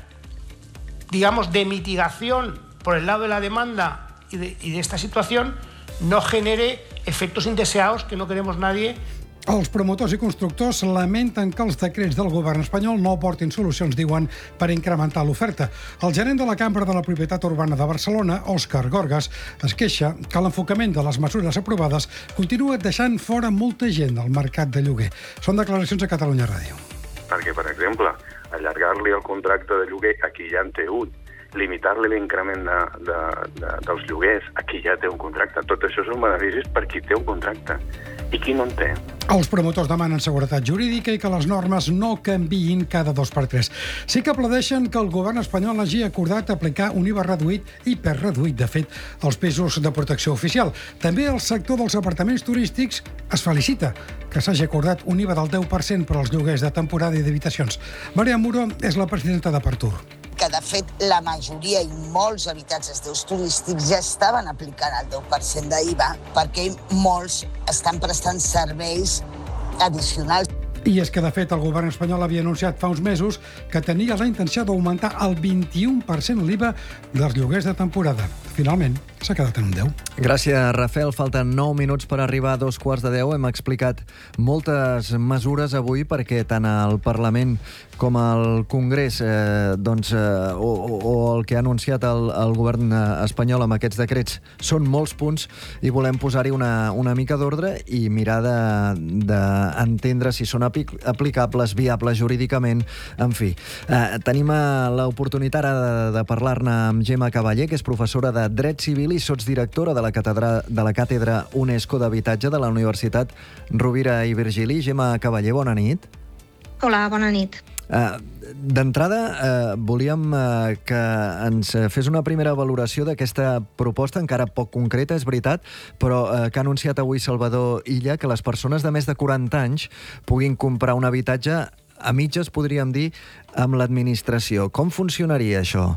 digamos, de mitigación por el lado de la demanda y de, y de esta situación no genere efectos indeseados que no queremos nadie. Els promotors i constructors lamenten que els decrets del govern espanyol no aportin solucions, diuen, per incrementar l'oferta. El gerent de la Cambra de la Propietat Urbana de Barcelona, Òscar Gorgas, es queixa que l'enfocament de les mesures aprovades continua deixant fora molta gent del mercat de lloguer. Són declaracions a Catalunya Ràdio. Perquè, per exemple, allargar-li el contracte de lloguer a qui ja en té un, limitar-li l'increment de, de, de, dels lloguers a qui ja té un contracte. Tot això són beneficis per qui té un contracte. I qui no en té? Els promotors demanen seguretat jurídica i que les normes no canviïn cada dos per tres. Sí que aplaudeixen que el govern espanyol hagi acordat aplicar un I V A reduït, hiperreduït, de fet, als pisos de protecció oficial. També el sector dels apartaments turístics es felicita que s'hagi acordat un I V A del deu per cent per als lloguers de temporada i d'habitacions. Maria Muro és la presidenta de Partur. Que, de fet, la majoria i molts habitatges d'ús turístics ja estaven aplicant el deu per cent d'I V A perquè molts estan prestant serveis addicionals. I és que, de fet, el govern espanyol havia anunciat fa uns mesos que tenia la intenció d'augmentar el vint-i-un per cent l'I V A dels lloguers de temporada. Finalment, s'ha quedat en un deu. Gràcies, Rafael. Falten nou minuts per arribar a dos quarts de deu. Hem explicat moltes mesures avui perquè tant el Parlament com el Congrés eh, doncs, eh, o, o el que ha anunciat el, el govern espanyol amb aquests decrets són molts punts i volem posar-hi una, una mica d'ordre i mirar d'entendre de, de si són aplicables, viables jurídicament, en fi. Eh, tenim l'oportunitat ara de, de parlar-ne amb Gemma Cavaller, que és professora de Dret Civil i sotsdirectora de la càtedra, de la càtedra UNESCO d'Habitatge de la Universitat Rovira i Virgili. Gemma Cavaller, bona nit. Hola, bona nit. Uh, D'entrada, uh, volíem uh, que ens fes una primera valoració d'aquesta proposta, encara poc concreta, és veritat, però uh, que ha anunciat avui Salvador Illa que les persones de més de quaranta anys puguin comprar un habitatge a mitges, podríem dir, amb l'administració. Com funcionaria això?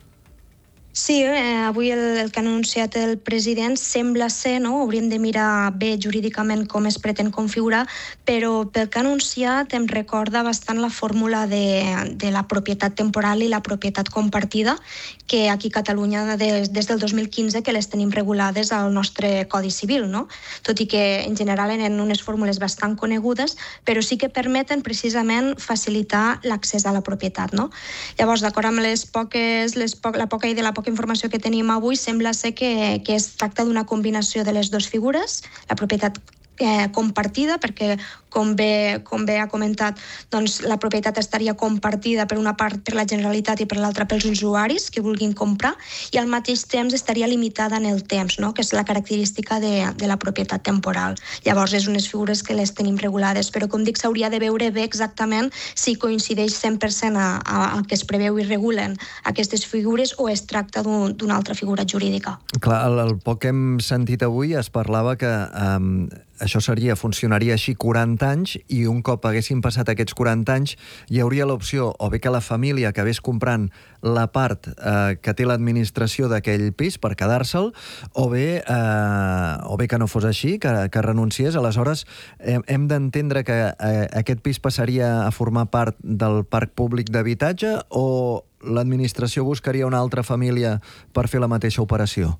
Sí, eh, avui el, el que ha anunciat el president sembla ser, no? Hauríem de mirar bé jurídicament com es pretén configurar, però pel que ha anunciat em recorda bastant la fórmula de, de la propietat temporal i la propietat compartida, que aquí a Catalunya des, des del dos mil quinze que les tenim regulades al nostre Codi Civil, no? Tot i que en general eren unes fórmules bastant conegudes, però sí que permeten precisament facilitar l'accés a la propietat, no? Llavors, d'acord amb les poques, les po la poca i de la poca informació que tenim avui, sembla ser que, que es tracta d'una combinació de les dues figures, la propietat eh, compartida, perquè com bé, com bé ha comentat, doncs la propietat estaria compartida per una part per la Generalitat i per l'altra pels usuaris que vulguin comprar, i al mateix temps estaria limitada en el temps, no? Que és la característica de, de la propietat temporal. Llavors, és unes figures que les tenim regulades, però com dic, s'hauria de veure bé exactament si coincideix cent per cent a, a, a que es preveu i regulen aquestes figures o es tracta d'una un, altra figura jurídica. Clar, el, el poc que hem sentit avui es parlava que um, això seria, funcionaria així quaranta anys i un cop haguessin passat aquests quaranta anys hi hauria l'opció o bé que la família acabés comprant la part eh, que té l'administració d'aquell pis per quedar-se'l o bé eh, o bé que no fos així, que, que renunciés. Aleshores, hem, hem d'entendre que eh, aquest pis passaria a formar part del parc públic d'habitatge o l'administració buscaria una altra família per fer la mateixa operació?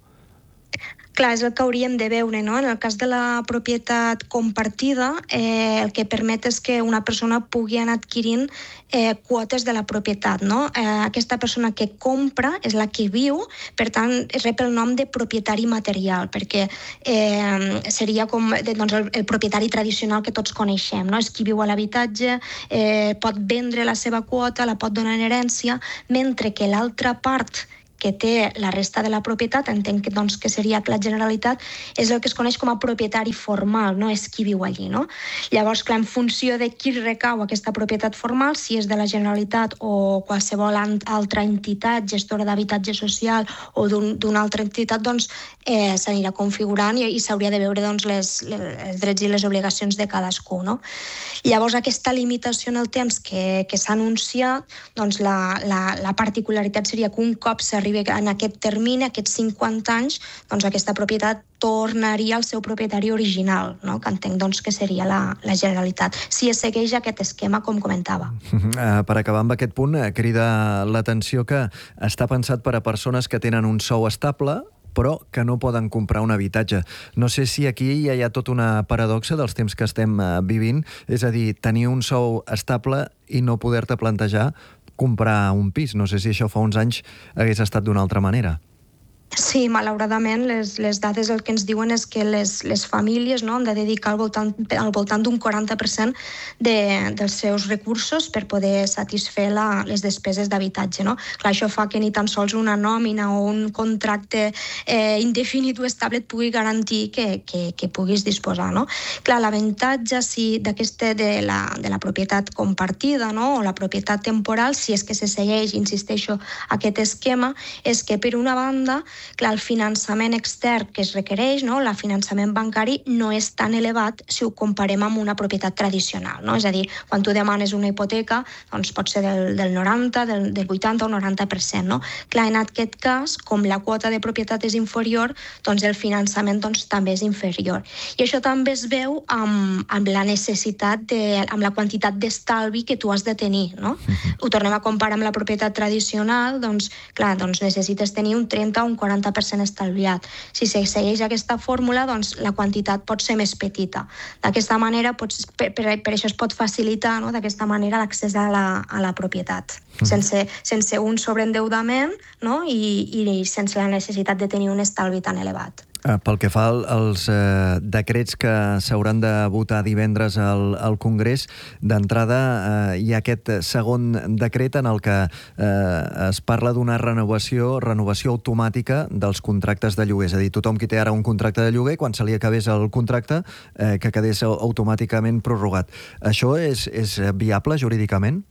Clar, és el que hauríem de veure, no? En el cas de la propietat compartida, eh, el que permet és que una persona pugui anar adquirint eh, quotes de la propietat, no? Eh, aquesta persona que compra és la que viu, per tant, rep el nom de propietari material, perquè eh, seria com doncs, el, el propietari tradicional que tots coneixem, no? És qui viu a l'habitatge, eh, pot vendre la seva quota, la pot donar en herència, mentre que l'altra part que té la resta de la propietat, entenc que, doncs, que seria que la Generalitat és el que es coneix com a propietari formal, no és qui viu allí, no? Llavors, clar, en funció de qui recau aquesta propietat formal, si és de la Generalitat o qualsevol altra entitat, gestora d'habitatge social o d'una un, altra entitat, doncs eh, s'anirà configurant i, i s'hauria de veure doncs, les, les, els drets i les obligacions de cadascú, no? Llavors, aquesta limitació en el temps que, que s'ha anunciat, doncs la, la, la particularitat seria que un cop s'arriba en aquest termini, aquests cinquanta anys, doncs aquesta propietat tornaria al seu propietari original, no? Que entenc doncs, que seria la, la Generalitat, si es segueix aquest esquema, com comentava. Uh, per acabar amb aquest punt, crida l'atenció que està pensat per a persones que tenen un sou estable, però que no poden comprar un habitatge. No sé si aquí ja hi ha tota una paradoxa dels temps que estem uh, vivint, és a dir, tenir un sou estable i no poder-te plantejar comprar un pis. No sé si això fa uns anys hagués estat d'una altra manera. Sí, malauradament, les, les dades el que ens diuen és que les, les famílies, no, han de dedicar al voltant, al voltant d'un quaranta per cent de, dels seus recursos per poder satisfer la, les despeses d'habitatge, no? Clar, això fa que ni tan sols una nòmina o un contracte eh, indefinit o estable et pugui garantir que, que, que puguis disposar, no? Clar, l'avantatge sí, d'aquesta de la, de la propietat compartida, no, o la propietat temporal, si és que se segueix, insisteixo, aquest esquema, és que per una banda, clar, el finançament extern que es requereix, no, el finançament bancari, no és tan elevat si ho comparem amb una propietat tradicional, no? És a dir, quan tu demanes una hipoteca, doncs pot ser del, del noranta, del, del vuitanta o noranta per cent, no? Clar, en aquest cas, com la quota de propietat és inferior, doncs el finançament doncs, també és inferior. I això també es veu amb, amb la necessitat, de, amb la quantitat d'estalvi que tu has de tenir, no? Uh-huh. Ho tornem a comparar amb la propietat tradicional, doncs, clar, doncs necessites tenir un trenta o un quaranta per cent estalviat. Si se segueix aquesta fórmula, doncs la quantitat pot ser més petita. D'aquesta manera, pots, per, per, per això es pot facilitar, no, d'aquesta manera l'accés a la, a la propietat, mm. sense, sense un sobreendeudament, no, i, i sense la necessitat de tenir un estalvi tan elevat. Pel que fa als eh, decrets que s'hauran de votar divendres al, al Congrés, d'entrada eh, hi ha aquest segon decret en el que eh, es parla d'una renovació, renovació automàtica dels contractes de lloguer. És a dir, tothom qui té ara un contracte de lloguer, quan se li acabés el contracte, eh, que quedés automàticament prorrogat. Això és, és viable jurídicament?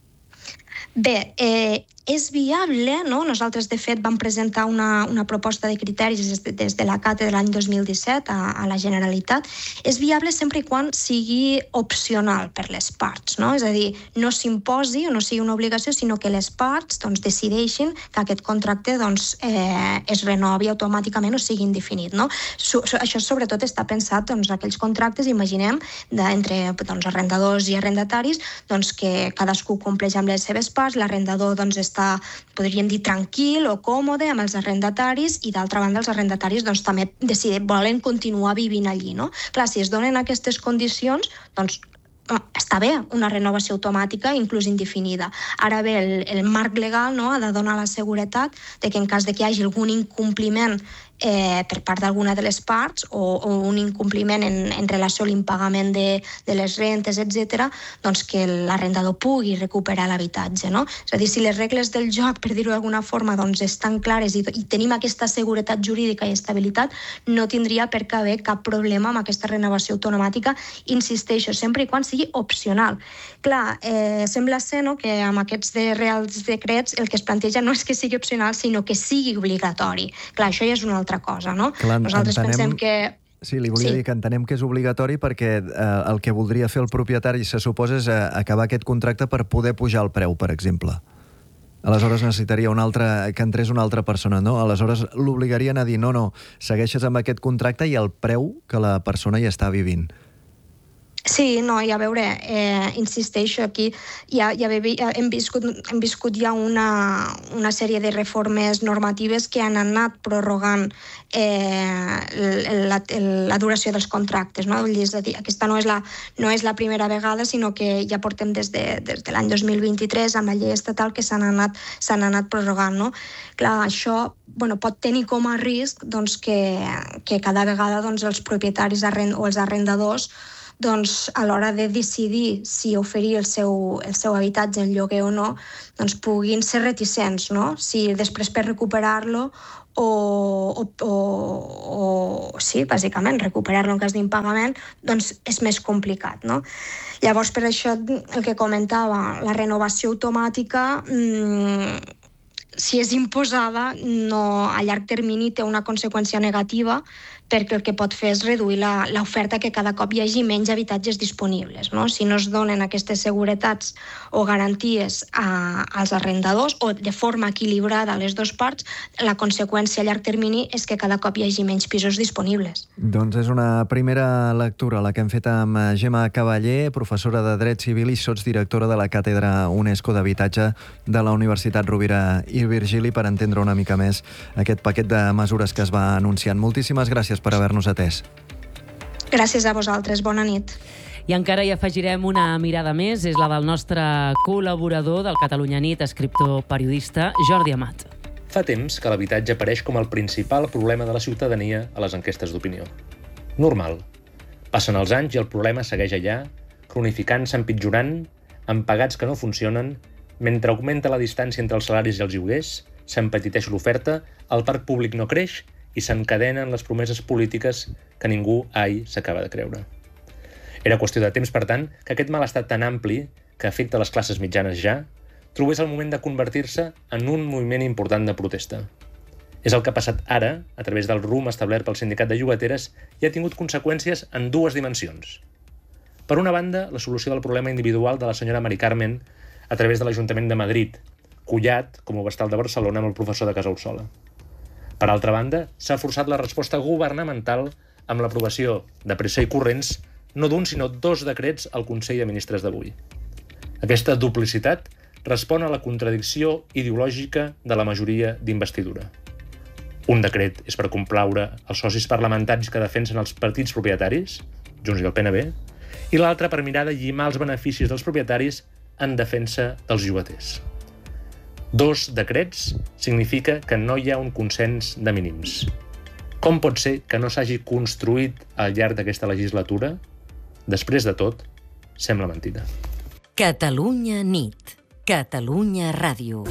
Bé, eh, és viable, no? Nosaltres, de fet, vam presentar una, una proposta de criteris des de, des de la CATE de l'any dos mil disset a, a la Generalitat. És viable sempre i quan sigui opcional per les parts, no? És a dir, no s'imposi o no sigui una obligació, sinó que les parts doncs, decideixin que aquest contracte doncs, eh, es renovi automàticament o sigui indefinit, no? So, so, això sobretot està pensat doncs, aquells contractes, imaginem, de, entre doncs, arrendadors i arrendataris, doncs, que cadascú compleix amb les seves parts, l'arrendador doncs, està, podríem dir, tranquil o còmode amb els arrendataris i, d'altra banda, els arrendataris doncs, també deciden, volen continuar vivint allí, no? Clar, si es donen aquestes condicions, doncs està bé una renovació automàtica, inclús indefinida. Ara bé, el, el marc legal, no, ha de donar la seguretat de que en cas de que hi hagi algun incompliment eh, per part d'alguna de les parts o, o un incompliment en, en relació a l'impagament de, de les rentes, etcètera, doncs que l'arrendador pugui recuperar l'habitatge, no? És a dir, si les regles del joc, per dir-ho d'alguna forma, doncs estan clares i, i tenim aquesta seguretat jurídica i estabilitat, no tindria per què haver cap problema amb aquesta renovació automàtica, insisteixo, sempre i quan sigui opcional. Clar, eh, sembla ser, no, que amb aquests de reals decrets el que es planteja no és que sigui opcional, sinó que sigui obligatori. Clar, això ja és una altra cosa, no? Clar, Nosaltres entenem... pensem que... Sí, li volia Sí. dir que entenem que és obligatori perquè eh, el que voldria fer el propietari, se suposa, és eh, acabar aquest contracte per poder pujar el preu, per exemple. Aleshores necessitaria una altra, que entrés una altra persona, no? Aleshores l'obligarien a dir no, no, segueixes amb aquest contracte i el preu que la persona hi està vivint. Sí, no, i a veure, eh, insisteixo aquí, ja, ja hem, viscut, hem viscut ja una, una sèrie de reformes normatives que han anat prorrogant eh, la, la duració dels contractes, no? És a dir, aquesta no és, la, no és la primera vegada, sinó que ja portem des de, des de l'any dos mil vint-i-tres amb la llei estatal que s'han anat, s'han anat prorrogant, no? Clar, això bueno, pot tenir com a risc doncs, que, que cada vegada doncs, els propietaris arrend, o els arrendadors doncs, a l'hora de decidir si oferir el seu, el seu habitatge en lloguer o no, doncs puguin ser reticents, no? Si després per recuperar-lo o, o, o, o sí, bàsicament, recuperar-lo en cas d'impagament, doncs és més complicat, no? Llavors, per això, el que comentava, la renovació automàtica, mmm, si és imposada, no, a llarg termini té una conseqüència negativa perquè el que pot fer és reduir l'oferta, que cada cop hi hagi menys habitatges disponibles, no? Si no es donen aquestes seguretats o garanties a, als arrendadors o de forma equilibrada a les dues parts, la conseqüència a llarg termini és que cada cop hi hagi menys pisos disponibles. Doncs és una primera lectura, la que hem fet amb Gemma Cavaller, professora de Dret Civil i sotsdirectora de la Càtedra UNESCO d'Habitatge de la Universitat Rovira i Virgili, per entendre una mica més aquest paquet de mesures que es va anunciant. Moltíssimes gràcies per haver-nos atès. Gràcies a vosaltres. Bona nit. I encara hi afegirem una mirada més, és la del nostre col·laborador del Catalunya Nit, escriptor periodista, Jordi Amat. Fa temps que l'habitatge apareix com el principal problema de la ciutadania a les enquestes d'opinió. Normal. Passen els anys i el problema segueix allà, cronificant-se, empitjorant, amb pagats que no funcionen, mentre augmenta la distància entre els salaris i els lloguers, s'empetiteix l'oferta, el parc públic no creix i s'encadenen les promeses polítiques que ningú ai s'acaba de creure. Era qüestió de temps, per tant, que aquest malestar tan ampli, que afecta les classes mitjanes ja, trobés el moment de convertir-se en un moviment important de protesta. És el que ha passat ara, a través del rumb establert pel sindicat de llogateres, i ha tingut conseqüències en dues dimensions. Per una banda, la solució del problema individual de la senyora Mari Carmen a través de l'Ajuntament de Madrid, collat, com ho va estar el de Barcelona, amb el professor de Casaussola. Per altra banda, s'ha forçat la resposta governamental amb l'aprovació de pressa i corrents no d'un, sinó dos decrets al Consell de Ministres d'avui. Aquesta duplicitat respon a la contradicció ideològica de la majoria d'investidura. Un decret és per complaure els socis parlamentaris que defensen els partits propietaris, Junts i el P N B, i l'altre per mirar de llimar els beneficis dels propietaris en defensa dels llogaters. Dos decrets significa que no hi ha un consens de mínims. Com pot ser que no s'hagi construït al llarg d'aquesta legislatura? Després de tot, sembla mentida. Catalunya nit. Catalunya ràdio.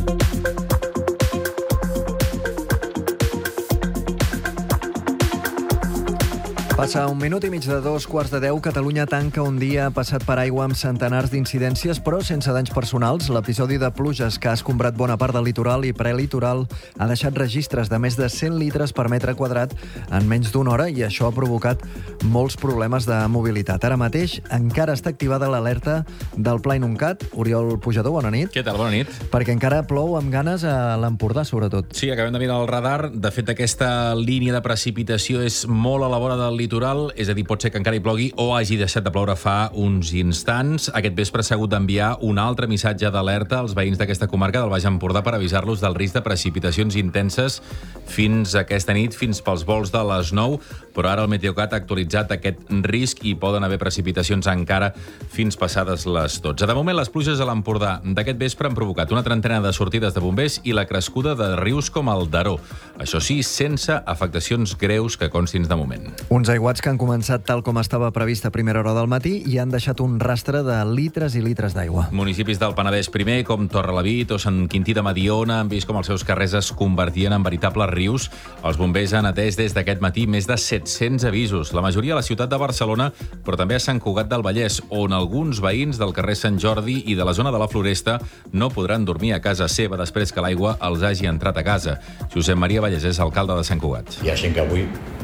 Passa un minut i mig de dos quarts de deu. Catalunya tanca un dia passat per aigua amb centenars d'incidències, però sense danys personals. L'episodi de pluges que ha escombrat bona part del litoral i prelitoral ha deixat registres de més de cent litres per metre quadrat en menys d'una hora i això ha provocat molts problemes de mobilitat. Ara mateix encara està activada l'alerta del Pla Inuncat. Oriol Pujador, bona nit. Què tal? Bona nit. Perquè encara plou amb ganes a l'Empordà, sobretot. Sí, acabem de mirar el radar. De fet, aquesta línia de precipitació és molt a la vora del litoral, és a dir, pot ser que encara hi plogui o hagi deixat de ploure fa uns instants. Aquest vespre s'ha hagut d'enviar un altre missatge d'alerta als veïns d'aquesta comarca del Baix Empordà per avisar-los del risc de precipitacions intenses fins aquesta nit, fins pels volts de les nou, però ara el Meteocat ha actualitzat aquest risc i poden haver precipitacions encara fins passades les dotze. De moment, les pluges a l'Empordà d'aquest vespre han provocat una trentena de sortides de bombers i la crescuda de rius com el Daró. Això sí, sense afectacions greus que constin de moment. Uns aiguats que han començat tal com estava previst a primera hora del matí i han deixat un rastre de litres i litres d'aigua. Municipis del Penedès primer, com Torrelavit o Sant Quintí de Mediona, han vist com els seus carrers es convertien en veritables rius. Els bombers han atès des d'aquest matí més de set-cents avisos, la majoria a la ciutat de Barcelona, però també a Sant Cugat del Vallès, on alguns veïns del carrer Sant Jordi i de la zona de la Floresta no podran dormir a casa seva després que l'aigua els hagi entrat a casa. Josep Maria Vallès és alcalde de Sant Cugat. Hi ha gent que avui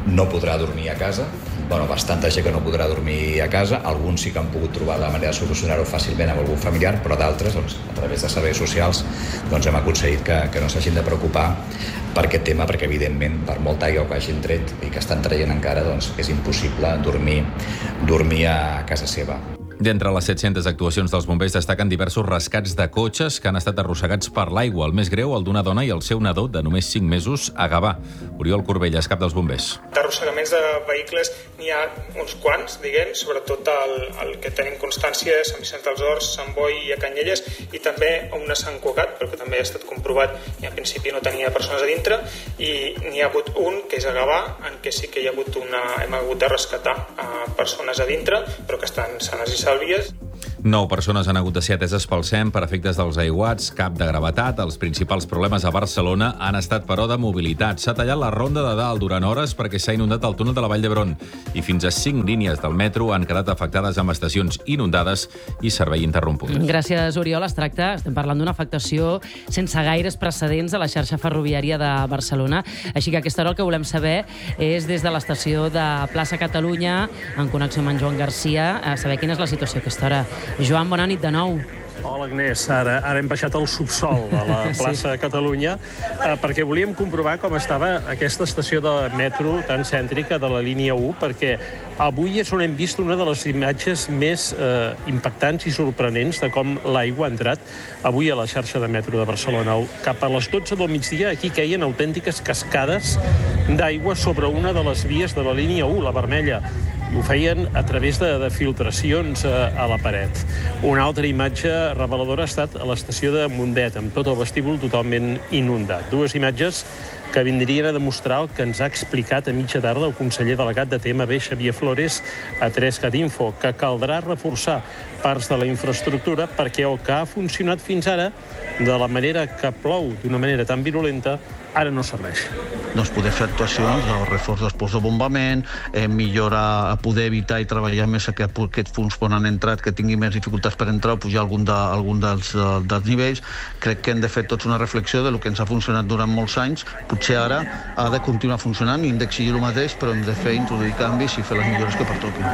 no podrà dormir a casa. Bueno, bastanta gent que no podrà dormir a casa. Alguns sí que han pogut trobar la manera de solucionar-ho fàcilment amb algun familiar, però d'altres, doncs, a través de serveis socials, doncs hem aconseguit que, que no s'hagin de preocupar per aquest tema, perquè evidentment per molta aigua que hagin tret i que estan traient encara, doncs és impossible dormir, dormir a casa seva. D'entre les set-centes actuacions dels bombers destaquen diversos rescats de cotxes que han estat arrossegats per l'aigua. El més greu, el d'una dona i el seu nadó de només cinc mesos a Gavà. Oriol Corbelles, cap dels bombers. D'arrossegaments de vehicles n'hi ha uns quants, diguem, sobretot el, el que tenim constància és Sant Vicenç dels Horts, Sant Boi i a Canyelles, i també una Sant Cugat, però que també ha estat comprovat i en principi no tenia persones a dintre, i n'hi ha hagut un, que és a Gavà, en què sí que hi ha hagut una, hem hagut de rescatar a persones a dintre, però que estan sanes i sàlvies. Nou persones han hagut de ser ateses pel S E M per efectes dels aiguats, cap de gravetat. Els principals problemes a Barcelona han estat, però, de mobilitat. S'ha tallat la Ronda de Dalt durant hores perquè s'ha inundat el túnel de la Vall d'Hebron i fins a cinc línies del metro han quedat afectades amb estacions inundades i servei interromput. Gràcies, Oriol. Es tracta, estem parlant d'una afectació sense gaires precedents a la xarxa ferroviària de Barcelona. Així que a aquesta hora el que volem saber és des de l'estació de Plaça Catalunya, en connexió amb en Joan Garcia, a saber quina és la situació a aquesta hora. Joan, bona nit de nou. Hola, Agnès. Ara, ara hem baixat al subsol de la plaça sí. Catalunya eh, perquè volíem comprovar com estava aquesta estació de metro tan cèntrica de la línia u, perquè avui és on hem vist una de les imatges més eh, impactants i sorprenents de com l'aigua ha entrat avui a la xarxa de metro de Barcelona. Cap a les dotze del migdia aquí queien autèntiques cascades d'aigua sobre una de les vies de la línia u, la vermella. Ho feien a través de, de filtracions a, a la paret. Una altra imatge reveladora ha estat a l'estació de Mundet, amb tot el vestíbul totalment inundat. Dues imatges que vindrien a demostrar el que ens ha explicat a mitja tarda el conseller delegat de T M B, Xavier Flores, a tres cat info, que caldrà reforçar parts de la infraestructura perquè el que ha funcionat fins ara, de la manera que plou d'una manera tan virulenta, ara no serveix. Doncs poder fer actuacions, el reforç dels punts de bombament, eh, millora, poder evitar i treballar més que aquests punts on han entrat, que tinguin més dificultats per entrar o pujar algun, de, algun dels, dels nivells. Crec que hem de fer tots una reflexió de lo que ens ha funcionat durant molts anys. Potser ara ha de continuar funcionant i hem d'exigir el mateix, però hem de fer, introduir canvis i fer les millores que pertoquin.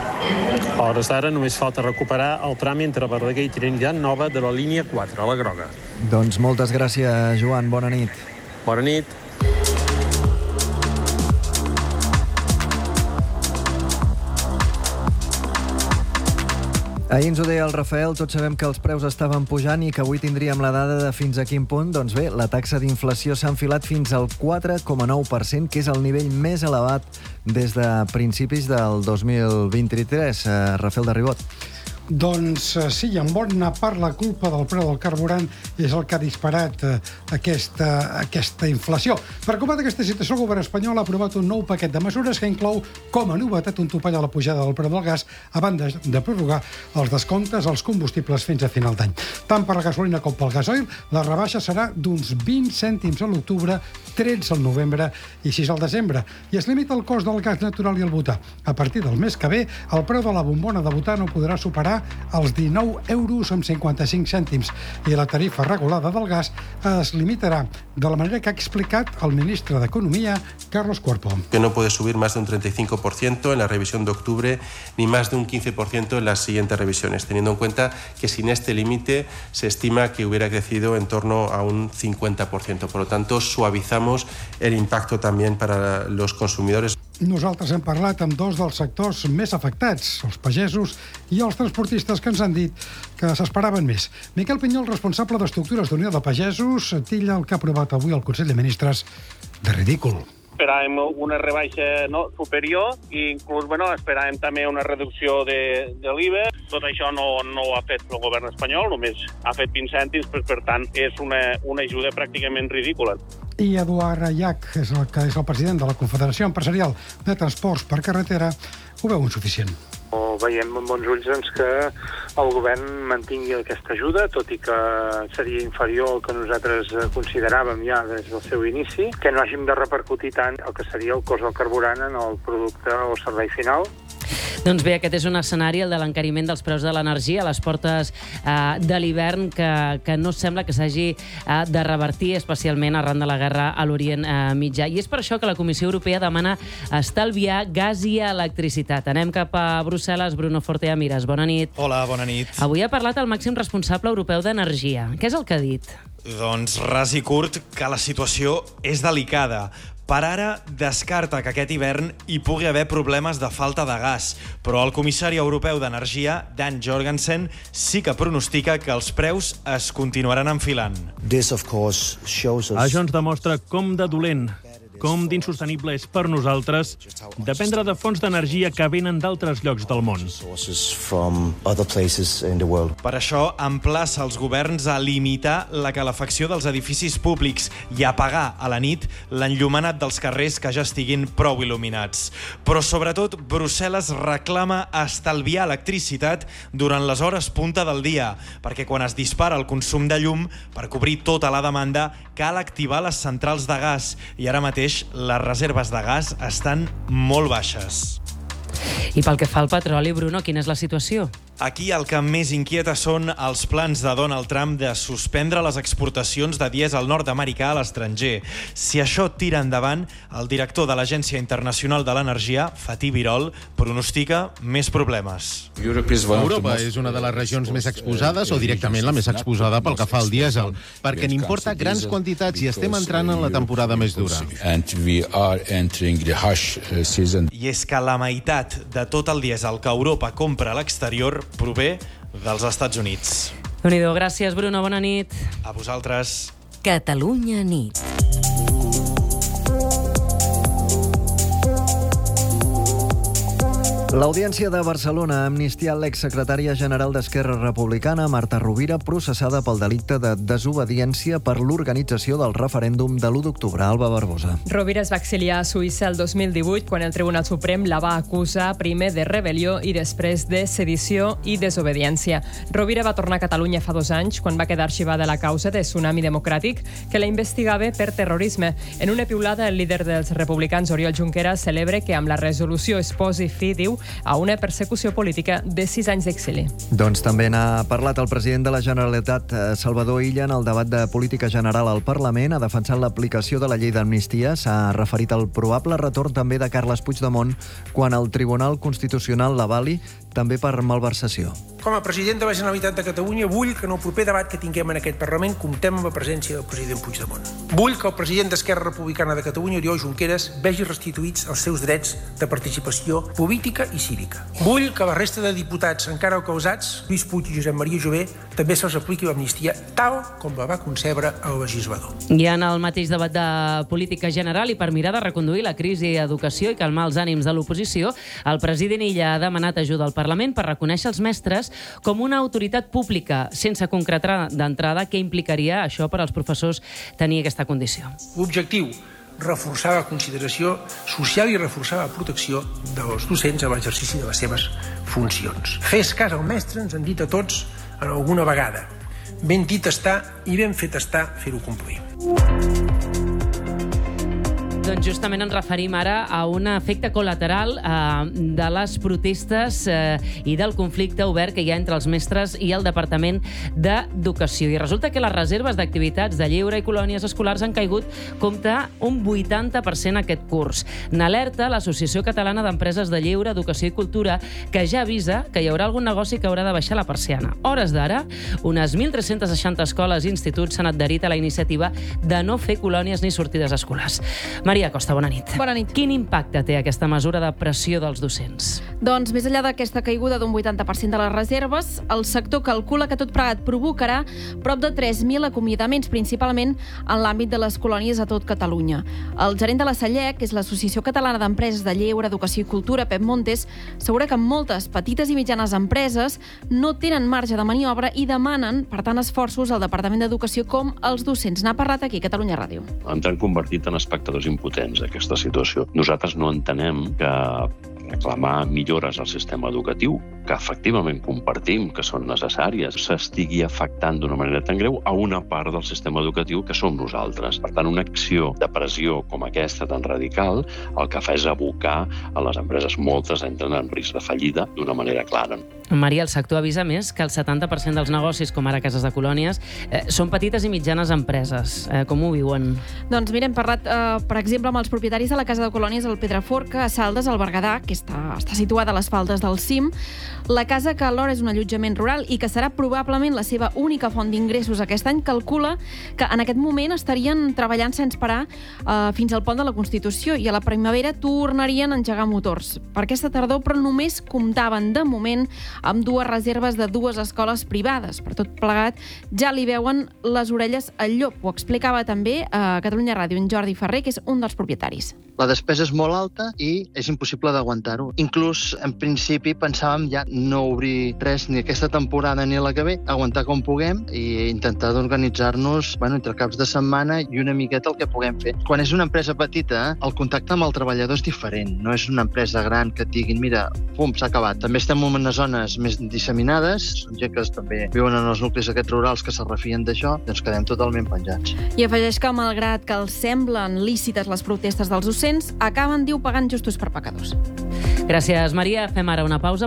A hores d'ara només falta recuperar el tram entre Verdaguer i Trinitat Nova de la línia quatre, a la groga. Doncs moltes gràcies, Joan. Bona nit. Bona nit. Ahir ens ho deia el Rafael, tots sabem que els preus estaven pujant i que avui tindríem la dada de fins a quin punt. Doncs bé, la taxa d'inflació s'ha enfilat fins al quatre coma nou per cent, que és el nivell més elevat des de principis del dos mil vint-i-tres. Uh, Rafael de Ribot. Doncs sí, en bona part la culpa del preu del carburant és el que ha disparat eh, aquesta, aquesta inflació. Per combatre aquesta situació, el govern espanyol ha aprovat un nou paquet de mesures que inclou com a novetat un topall a la pujada del preu del gas, a banda de prorrogar els descomptes als combustibles fins a final d'any. Tant per la gasolina com pel gasoil, la rebaixa serà d'uns vint cèntims a l'octubre, tretze al novembre i sis al desembre. I es limita el cost del gas natural i el butà. A partir del mes que ve, el preu de la bombona de butà no podrà superar els dinou euros amb cinquanta-cinc cèntims i la tarifa regulada del gas es limitarà de la manera que ha explicat el ministre d'Economia, Carlos Cuerpo. Que no puede subir más de un treinta y cinco por ciento en la revisión de octubre ni más de un quince por ciento en las siguientes revisiones, teniendo en cuenta que sin este límite se estima que hubiera crecido en torno a un cincuenta por ciento. Por lo tanto, suavizamos el impacto también para los consumidores. Nosaltres hem parlat amb dos dels sectors més afectats, els pagesos i els transportistes, que ens han dit que s'esperaven més. Miquel Pinyol, responsable d'Estructures d'Unió de Pagesos, titlla el que ha aprovat avui el Consell de Ministres de ridícul. Esperàvem una rebaixa no, superior i inclús bueno, esperàvem també una reducció de, de l'I V A. Tot això no, no ho ha fet el govern espanyol, només ha fet vint cèntims, però per tant és una, una ajuda pràcticament ridícula. I Eduard Llach, és el, que és el president de la Confederació Empresarial de Transports per Carretera, ho veu insuficient. O veiem amb bons ulls doncs, que el govern mantingui aquesta ajuda, tot i que seria inferior al que nosaltres consideràvem ja des del seu inici, que no hàgim de repercutir tant el que seria el cost del carburant en el producte o servei final. Doncs bé, aquest és un escenari, el de l'encariment dels preus de l'energia a les portes eh, de l'hivern, que, que no sembla que s'hagi eh, de revertir, especialment arran de la guerra a l'Orient eh, Mitjà. I és per això que la Comissió Europea demana estalviar gas i electricitat. Anem cap a Brussel·les. Bruno Fortea Mires, bona nit. Hola, bona nit. Avui ha parlat el màxim responsable europeu d'energia. Què és el que ha dit? Doncs ras i curt que la situació és delicada. Per ara, descarta que aquest hivern hi pugui haver problemes de falta de gas, però el comissari europeu d'Energia, Dan Jorgensen, sí que pronostica que els preus es continuaran enfilant. Això ens demostra com de dolent, com d'insostenible és per nosaltres dependre de fonts d'energia que venen d'altres llocs del món. Per això, emplaça els governs a limitar la calefacció dels edificis públics i a apagar a la nit l'enllumenat dels carrers que ja estiguin prou il·luminats. Però, sobretot, Brussel·les reclama estalviar electricitat durant les hores punta del dia, perquè quan es dispara el consum de llum, per cobrir tota la demanda, cal activar les centrals de gas, i ara mateix les reserves de gas estan molt baixes. I pel que fa al petroli, Bruno, quina és la situació? Aquí el que més inquieta són els plans de Donald Trump de suspendre les exportacions de dièsel nord-americà a l'estranger. Si això tira endavant, el director de l'Agència Internacional de l'Energia, Fatih Birol, pronostica més problemes. Europa és una de les regions més exposades o directament la més exposada pel que fa al dièsel, perquè n'importa grans quantitats i estem entrant en la temporada més dura. I és que la meitat de tot el dièsel que Europa compra a l'exterior prové dels Estats Units. Déu-n'hi-do, gràcies, Bruno, bona nit. A vosaltres. Catalunya nit. L'Audiència de Barcelona ha amnistiat l'exsecretària general d'Esquerra Republicana, Marta Rovira, processada pel delicte de desobediència per l'organització del referèndum de l'u d'octubre. Alba Barbosa. Rovira es va exiliar a Suïssa el dos mil divuit, quan el Tribunal Suprem la va acusar primer de rebel·lió i després de sedició i desobediència. Rovira va tornar a Catalunya fa dos anys, quan va quedar arxivada la causa de Tsunami Democràtic, que la investigava per terrorisme. En una piulada, el líder dels republicans, Oriol Junqueras, celebra que amb la resolució es posi fi, diu, a una persecució política de sis anys d'exili. Doncs també n'ha parlat el president de la Generalitat, Salvador Illa, en el debat de política general al Parlament. Ha defensat l'aplicació de la llei d'amnistia. S'ha referit al probable retorn també de Carles Puigdemont quan el Tribunal Constitucional l'avali, també per malversació. Com a president de la Generalitat de Catalunya, vull que en el proper debat que tinguem en aquest Parlament comptem amb la presència del president Puigdemont. Vull que el president d'Esquerra Republicana de Catalunya, Oriol Junqueras, vegi restituïts els seus drets de participació política i cívica. Vull que la resta de diputats encara causats, Lluís Puig i Josep Maria Jové, també se'ls apliqui l'amnistia tal com la va concebre el legislador. I en el mateix debat de política general i per mirar de reconduir la crisi d'educació i calmar els ànims de l'oposició, el president Illa ha demanat ajuda al Parlament per reconèixer els mestres com una autoritat pública, sense concretar d'entrada què implicaria això per als professors tenir aquesta condició. L'objectiu, reforçar la consideració social i reforçar la protecció dels docents a l'exercici de les seves funcions. Fes cas al mestre, ens han dit a tots en alguna vegada. Ben dit està i ben fet està fer-ho complir. Doncs justament ens referim ara a un efecte col·lateral eh, de les protestes eh, i del conflicte obert que hi ha entre els mestres i el Departament d'Educació. I resulta que les reserves d'activitats de lleure i colònies escolars han caigut, compta, un vuitanta per cent aquest curs. N'alerta l'Associació Catalana d'Empreses de Lleure, Educació i Cultura, que ja avisa que hi haurà algun negoci que haurà de baixar la persiana. Hores d'ara, unes mil tres-cents seixanta escoles i instituts s'han adherit a la iniciativa de no fer colònies ni sortides escolars. Maria Costa, bona nit. Bona nit. Quin impacte té aquesta mesura de pressió dels docents? Doncs, més enllà d'aquesta caiguda d'un vuitanta per cent de les reserves, el sector calcula que tot plegat provocarà prop de tres mil acomiadaments, principalment en l'àmbit de les colònies a tot Catalunya. El gerent de la SALLEC, que és l'Associació Catalana d'Empreses de Lleure, Educació i Cultura, Pep Montes, assegura que moltes petites i mitjanes empreses no tenen marge de maniobra i demanen, per tant, esforços al Departament d'Educació com els docents. N'ha parlat aquí a Catalunya Ràdio. Ens han convertit en espectadors importants impotents d'aquesta situació. Nosaltres no entenem que reclamar millores al sistema educatiu, que efectivament compartim que són necessàries, s'estigui afectant d'una manera tan greu a una part del sistema educatiu que som nosaltres. Per tant, una acció de pressió com aquesta tan radical el que fa és abocar a les empreses, moltes entren en risc de fallida d'una manera clara. Maria, el sector avisa més que el setanta per cent dels negocis, com ara cases de colònies, eh, són petites i mitjanes empreses. Eh, com ho viuen? Doncs mira, hem parlat, eh, per exemple, amb els propietaris de la casa de colònies al Pedraforca, a Saldes, al Berguedà, que està, està situada a les faldes del cim. La casa, que alhora és un allotjament rural i que serà probablement la seva única font d'ingressos aquest any, calcula que en aquest moment estarien treballant sense parar eh, fins al pont de la Constitució i a la primavera tornarien a engegar motors. Per aquesta tardor, però només comptaven de moment amb dues reserves de dues escoles privades. Per tot plegat, ja li veuen les orelles al llop. Ho explicava també a Catalunya Ràdio en Jordi Ferrer, que és un dels propietaris. La despesa és molt alta i és impossible d'aguantar-ho. Inclús, en principi, pensàvem ja no obrir res ni aquesta temporada ni la que ve, aguantar com puguem i intentar d'organitzar-nos bueno, entre caps de setmana i una miqueta el que puguem fer. Quan és una empresa petita, el contacte amb el treballador és diferent. No és una empresa gran que et diguin, mira, pum, s'ha acabat. També estem en unes zones més disseminades, són gent que també viuen en els nuclis aquests rurals que se refien d'això, doncs quedem totalment penjats. I afegeix que, malgrat que els semblen lícites les protestes dels docents, acaben, diu, pagant justos per pecadors. Gràcies, Maria. Fem ara una pausa.